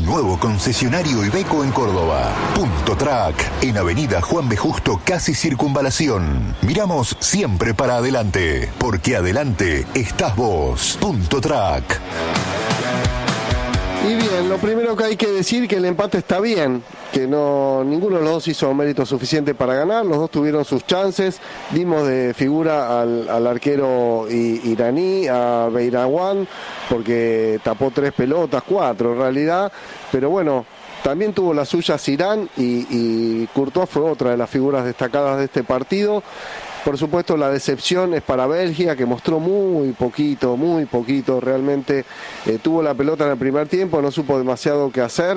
Nuevo concesionario Iveco en Córdoba. Punto Track, en Avenida Juan B. Justo, casi Circunvalación. Miramos siempre para adelante, porque adelante estás vos. Punto Track. Y bien, lo primero que hay que decir que el empate está bien, que no ninguno de los dos hizo mérito suficiente para ganar, los dos tuvieron sus chances, dimos de figura al, al arquero iraní, a Beirawan, porque tapó tres pelotas, cuatro en realidad, pero bueno, también tuvo las suyas Irán y, y Courtois fue otra de las figuras destacadas de este partido. Por supuesto, la decepción es para Bélgica, que mostró muy poquito, muy poquito. Realmente eh, tuvo la pelota en el primer tiempo, no supo demasiado qué hacer.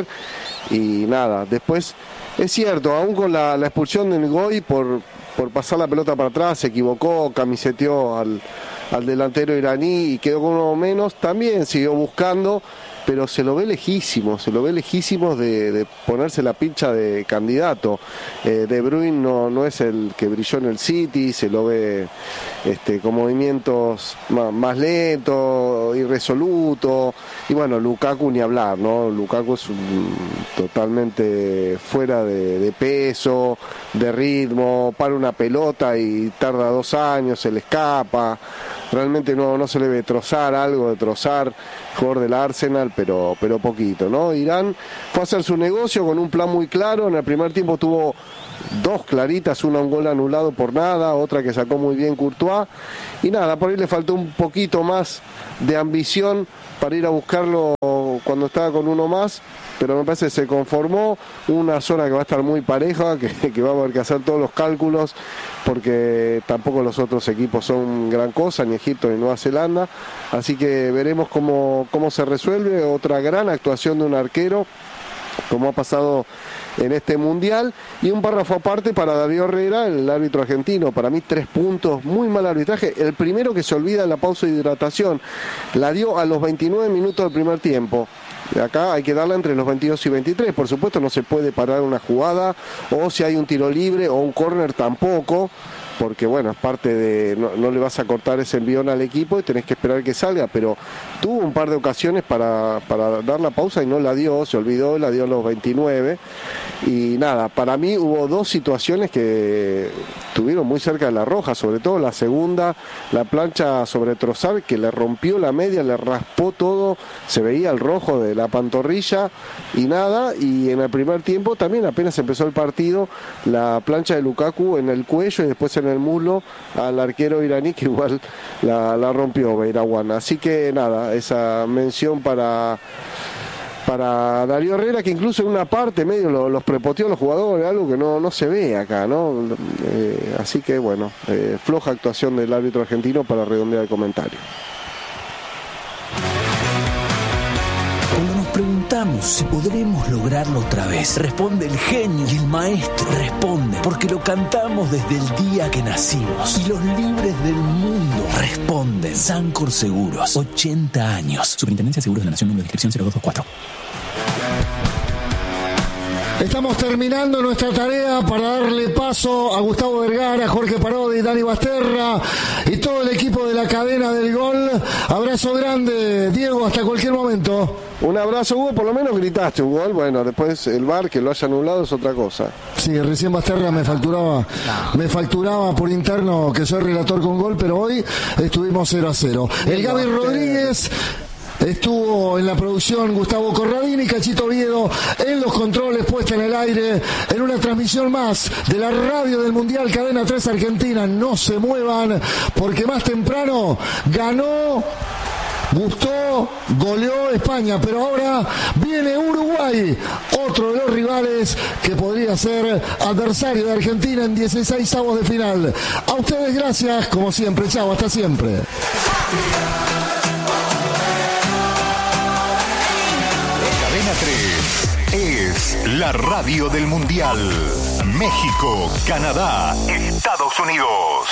Y nada, después, es cierto, aún con la, la expulsión de Ngoy por, por pasar la pelota para atrás, se equivocó, camiseteó al, al delantero iraní y quedó con uno menos. También siguió buscando, pero se lo ve lejísimo, se lo ve lejísimo de, de ponerse la pincha de candidato. Eh, De Bruyne no, no es el que brilló en el City, se lo ve este, con movimientos más, más lentos, irresoluto, y bueno, Lukaku ni hablar, ¿no? Lukaku es un, totalmente fuera de, de peso, de ritmo, para una pelota y tarda dos años, se le escapa. Realmente no, no se le ve trozar algo, de trozar, jugador del Arsenal, pero, pero poquito, ¿no? Irán fue a hacer su negocio con un plan muy claro. En el primer tiempo tuvo dos claritas, una un gol anulado por nada, otra que sacó muy bien Courtois. Y nada, por ahí le faltó un poquito más de ambición para ir a buscarlo cuando estaba con uno más, pero me parece que se conformó. Una zona que va a estar muy pareja, que, que va a haber que hacer todos los cálculos, porque tampoco los otros equipos son gran cosa, ni Egipto ni Nueva Zelanda, así que veremos cómo, cómo se resuelve. Otra gran actuación de un arquero, como ha pasado en este mundial. Y un párrafo aparte para Darío Herrera, el árbitro argentino. Para mí tres puntos, muy mal arbitraje. El primero que se olvida en la pausa de hidratación, la dio a los veintinueve minutos del primer tiempo. Acá hay que darla entre los veintidós y veintitrés. Por supuesto no se puede parar una jugada, o si hay un tiro libre o un córner tampoco, porque bueno, es parte de, no, no le vas a cortar ese envión al equipo y tenés que esperar que salga, pero tuvo un par de ocasiones para, para dar la pausa y no la dio, se olvidó, la dio a los veintinueve. Y nada, para mí hubo dos situaciones que estuvieron muy cerca de la roja, sobre todo la segunda, la plancha sobre Trossard, que le rompió la media, le raspó todo, se veía el rojo de la pantorrilla y nada. Y en el primer tiempo también, apenas empezó el partido, la plancha de Lukaku en el cuello y después en el muslo al arquero iraní, que igual la, la rompió Beirawan. Así que nada, esa mención para para Darío Herrera, que incluso en una parte medio los, los prepoteó a los jugadores, algo que no, no se ve acá, ¿no? Eh, así que bueno, eh, floja actuación del árbitro argentino para redondear el comentario. Cuando nos preguntamos si podremos lograrlo otra vez, responde el genio y el maestro. Responde porque lo cantamos desde el día que nacimos. Y los libres del mundo responden. Sancor Seguros, ochenta años. Superintendencia de Seguros de la Nación, número de inscripción cero dos dos cuatro. Estamos terminando nuestra tarea para darle paso a Gustavo Vergara, Jorge Parodi, Dani Basterra y todo el equipo de la cadena del gol. Abrazo grande, Diego, hasta cualquier momento. Un abrazo, Hugo, por lo menos gritaste un gol. Bueno, después el V A R que lo haya anulado es otra cosa. Sí, recién Basterra me facturaba, me facturaba por interno que soy relator con gol, pero hoy estuvimos cero a cero. El Gaby Rodríguez estuvo en la producción, Gustavo Corradini, Cachito Oviedo en los controles, puesta en el aire, en una transmisión más de la radio del Mundial Cadena tres Argentina. No se muevan, porque más temprano ganó, gustó, goleó España, pero ahora viene Uruguay, otro de los rivales que podría ser adversario de Argentina en dieciseisavos de final. A ustedes gracias, como siempre. Chao, hasta siempre. Es la radio del Mundial. México, Canadá, Estados Unidos.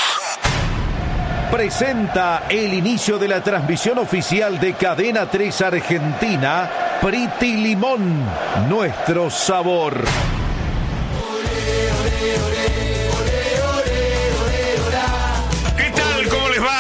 Presenta el inicio de la transmisión oficial de Cadena tres Argentina, Priti Limón, nuestro sabor. ¿Qué tal? ¿Cómo les va?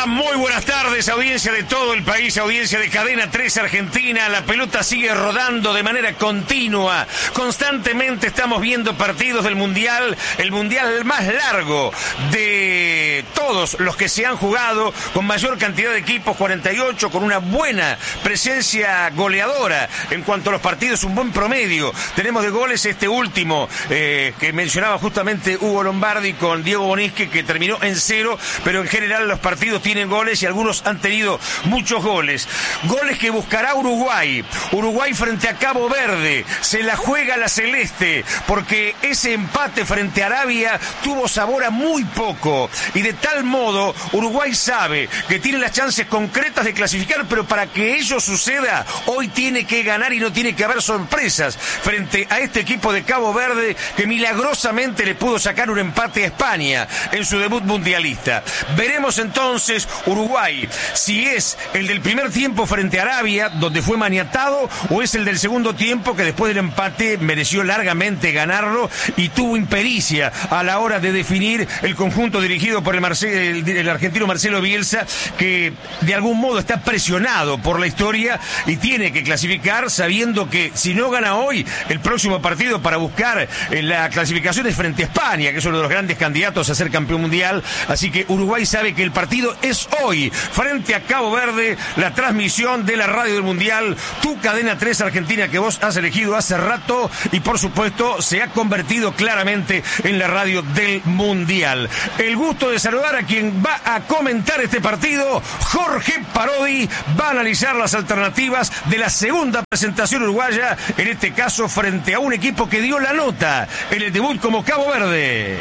va? Muy buenas tardes, audiencia de todo el país, audiencia de Cadena tres Argentina. La pelota sigue rodando de manera continua. Constantemente estamos viendo partidos del Mundial, el Mundial más largo de todos los que se han jugado, con mayor cantidad de equipos, cuarenta y ocho, con una buena presencia goleadora en cuanto a los partidos, un buen promedio. Tenemos de goles este último, eh, que mencionaba justamente Hugo Lombardi con Diego Bonisque, que terminó en cero, pero en general los partidos tienen goles y algunos han tenido muchos goles. Goles que buscará Uruguay. Uruguay frente a Cabo Verde. Se la juega la celeste, porque ese empate frente a Arabia tuvo sabor a muy poco. Y de tal modo, Uruguay sabe que tiene las chances concretas de clasificar, pero para que ello suceda, hoy tiene que ganar y no tiene que haber sorpresas frente a este equipo de Cabo Verde, que milagrosamente le pudo sacar un empate a España en su debut mundialista. Veremos entonces Uruguay si es el del primer tiempo frente a Arabia, donde fue maniatado, o es el del segundo tiempo, que después del empate mereció largamente ganarlo y tuvo impericia a la hora de definir el conjunto dirigido por el, Marce- el, el argentino Marcelo Bielsa, que de algún modo está presionado por la historia y tiene que clasificar, sabiendo que si no gana hoy, el próximo partido para buscar la clasificación es frente a España, que es uno de los grandes candidatos a ser campeón mundial. Así que Uruguay sabe que el partido es hoy frente a Cabo Verde. La transmisión de la radio del Mundial, tu Cadena tres Argentina, que vos has elegido hace rato y por supuesto se ha convertido claramente en la radio del Mundial. El gusto de saludar a quien va a comentar este partido, Jorge Parodi. Va a analizar las alternativas de la segunda presentación uruguaya, en este caso frente a un equipo que dio la nota en el debut como Cabo Verde.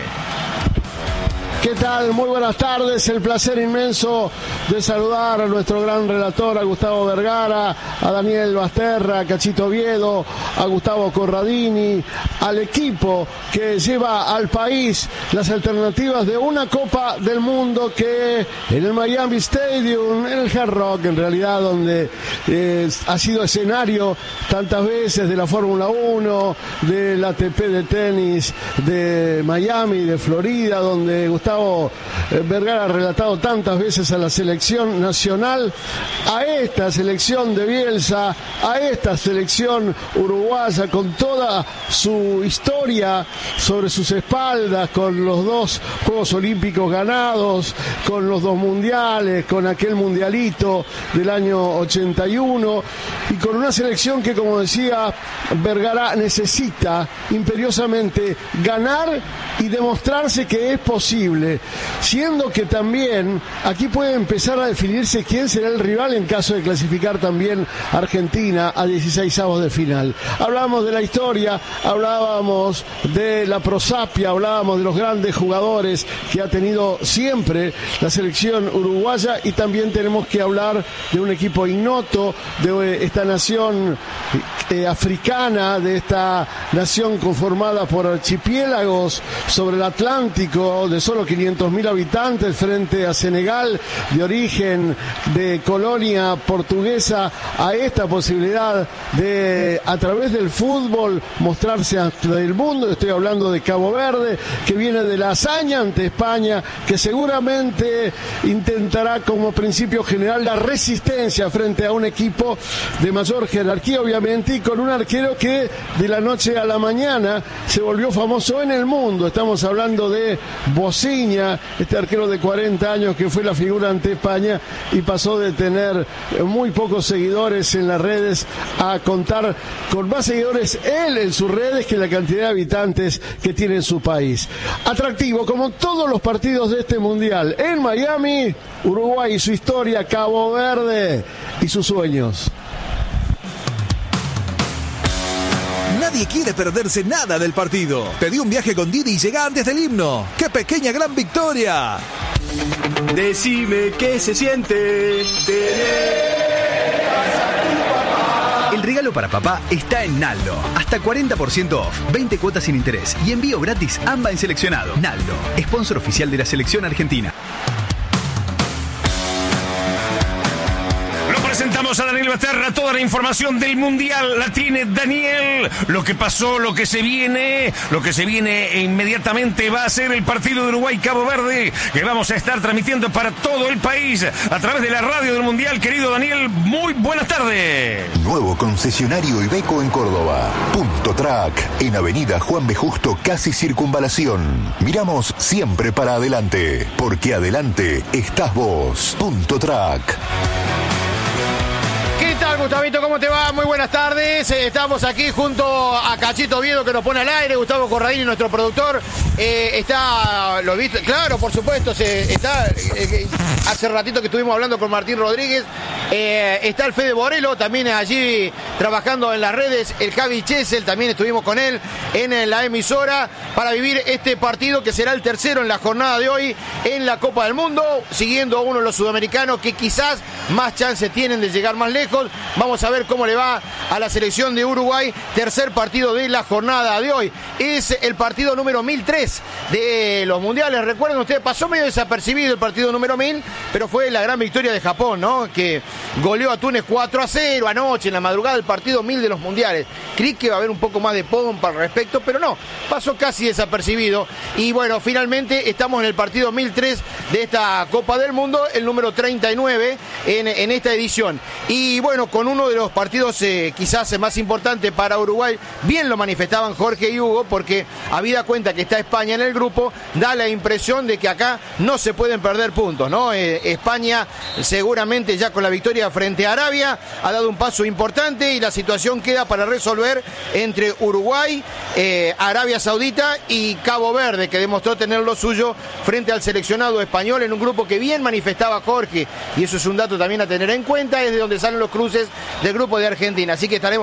¿Qué tal? Muy buenas tardes. El placer inmenso de saludar a nuestro gran relator, a Gustavo Vergara, a Daniel Basterra, a Cachito Oviedo, a Gustavo Corradini, al equipo que lleva al país las alternativas de una Copa del Mundo que en el Miami Stadium, en el Hard Rock, en realidad, donde eh, ha sido escenario tantas veces de la Fórmula uno, del A T P de tenis de Miami, de Florida, donde Gustavo Vergara ha relatado tantas veces a la selección nacional, a esta selección de Bielsa, a esta selección uruguaya, con toda su historia sobre sus espaldas, con los dos Juegos Olímpicos ganados, con los dos mundiales, con aquel mundialito del año ochenta y uno, y con una selección que, como decía Vergara, necesita imperiosamente ganar y demostrarse que es posible, siendo que también aquí puede empezar a definirse quién será el rival en caso de clasificar también Argentina a dieciseisavos de final. Hablábamos de la historia, hablábamos de la prosapia, hablábamos de los grandes jugadores que ha tenido siempre la selección uruguaya, y también tenemos que hablar de un equipo ignoto, de esta nación eh, africana, de esta nación conformada por archipiélagos sobre el Atlántico, de solo quinientos mil habitantes, frente a Senegal, de origen de colonia portuguesa, a esta posibilidad de, a través del fútbol, mostrarse ante el mundo. Estoy hablando de Cabo Verde, que viene de la hazaña ante España, que seguramente intentará como principio general la resistencia frente a un equipo de mayor jerarquía, obviamente, y con un arquero que de la noche a la mañana se volvió famoso en el mundo. Estamos hablando de Bociña, este arquero de cuarenta años que fue la figura ante España y pasó de tener muy pocos seguidores en las redes a contar con más seguidores él en sus redes que la cantidad de habitantes que tiene en su país. Atractivo, como todos los partidos de este Mundial. En Miami, Uruguay y su historia, Cabo Verde y sus sueños. Nadie quiere perderse nada del partido. Pedí un viaje con Didi y llega antes del himno. ¡Qué pequeña gran victoria! Decime qué se siente tener. El regalo para papá está en Naldo. Hasta cuarenta por ciento off, veinte cuotas sin interés y envío gratis AMBA en seleccionado. Naldo, sponsor oficial de la selección argentina. Lo presentamos Saludamos a Daniel Basterra. Toda la información del Mundial la tiene Daniel. Lo que pasó, lo que se viene, lo que se viene inmediatamente va a ser el partido de Uruguay-Cabo Verde, que vamos a estar transmitiendo para todo el país a través de la radio del Mundial. Querido Daniel, muy buenas tardes. Nuevo concesionario Iveco en Córdoba. Punto Track, en Avenida Juan B. Justo, casi Circunvalación. Miramos siempre para adelante, porque adelante estás vos. Punto Track. ¿Qué tal, Gustavito? ¿Cómo te va? Muy buenas tardes. Eh, estamos aquí junto a Cachito Oviedo, que nos pone al aire, Gustavo Corradini, nuestro productor. Eh, está, lo visto, claro, por supuesto, se, está, eh, hace ratito que estuvimos hablando con Martín Rodríguez. Eh, está el Fede Borelo, también allí trabajando en las redes. El Javi Chesel, también estuvimos con él en la emisora para vivir este partido que será el tercero en la jornada de hoy en la Copa del Mundo, siguiendo a uno de los sudamericanos que quizás más chances tienen de llegar más lejos. Vamos a ver cómo le va a la selección de Uruguay. Tercer partido de la jornada de hoy. Es el partido número mil tres de los mundiales. Recuerden ustedes, pasó medio desapercibido el partido número mil, pero fue la gran victoria de Japón, ¿no? Que goleó a Túnez cuatro a cero anoche en la madrugada del partido mil de los mundiales. Creí que iba a haber un poco más de pompa al respecto, pero no, pasó casi desapercibido. Y bueno, finalmente estamos en el partido mil tres de esta Copa del Mundo, el número treinta y nueve en, en esta edición. Y bueno, con uno de los partidos eh, quizás más importantes para Uruguay, bien lo manifestaban Jorge y Hugo, porque habida cuenta que está España en el grupo, da la impresión de que acá no se pueden perder puntos, ¿no? Eh, España seguramente ya con la victoria frente a Arabia ha dado un paso importante y la situación queda para resolver entre Uruguay, eh, Arabia Saudita y Cabo Verde, que demostró tener lo suyo frente al seleccionado español en un grupo que bien manifestaba Jorge, y eso es un dato también a tener en cuenta, es de donde salen los cruces del grupo de Argentina, así que estaremos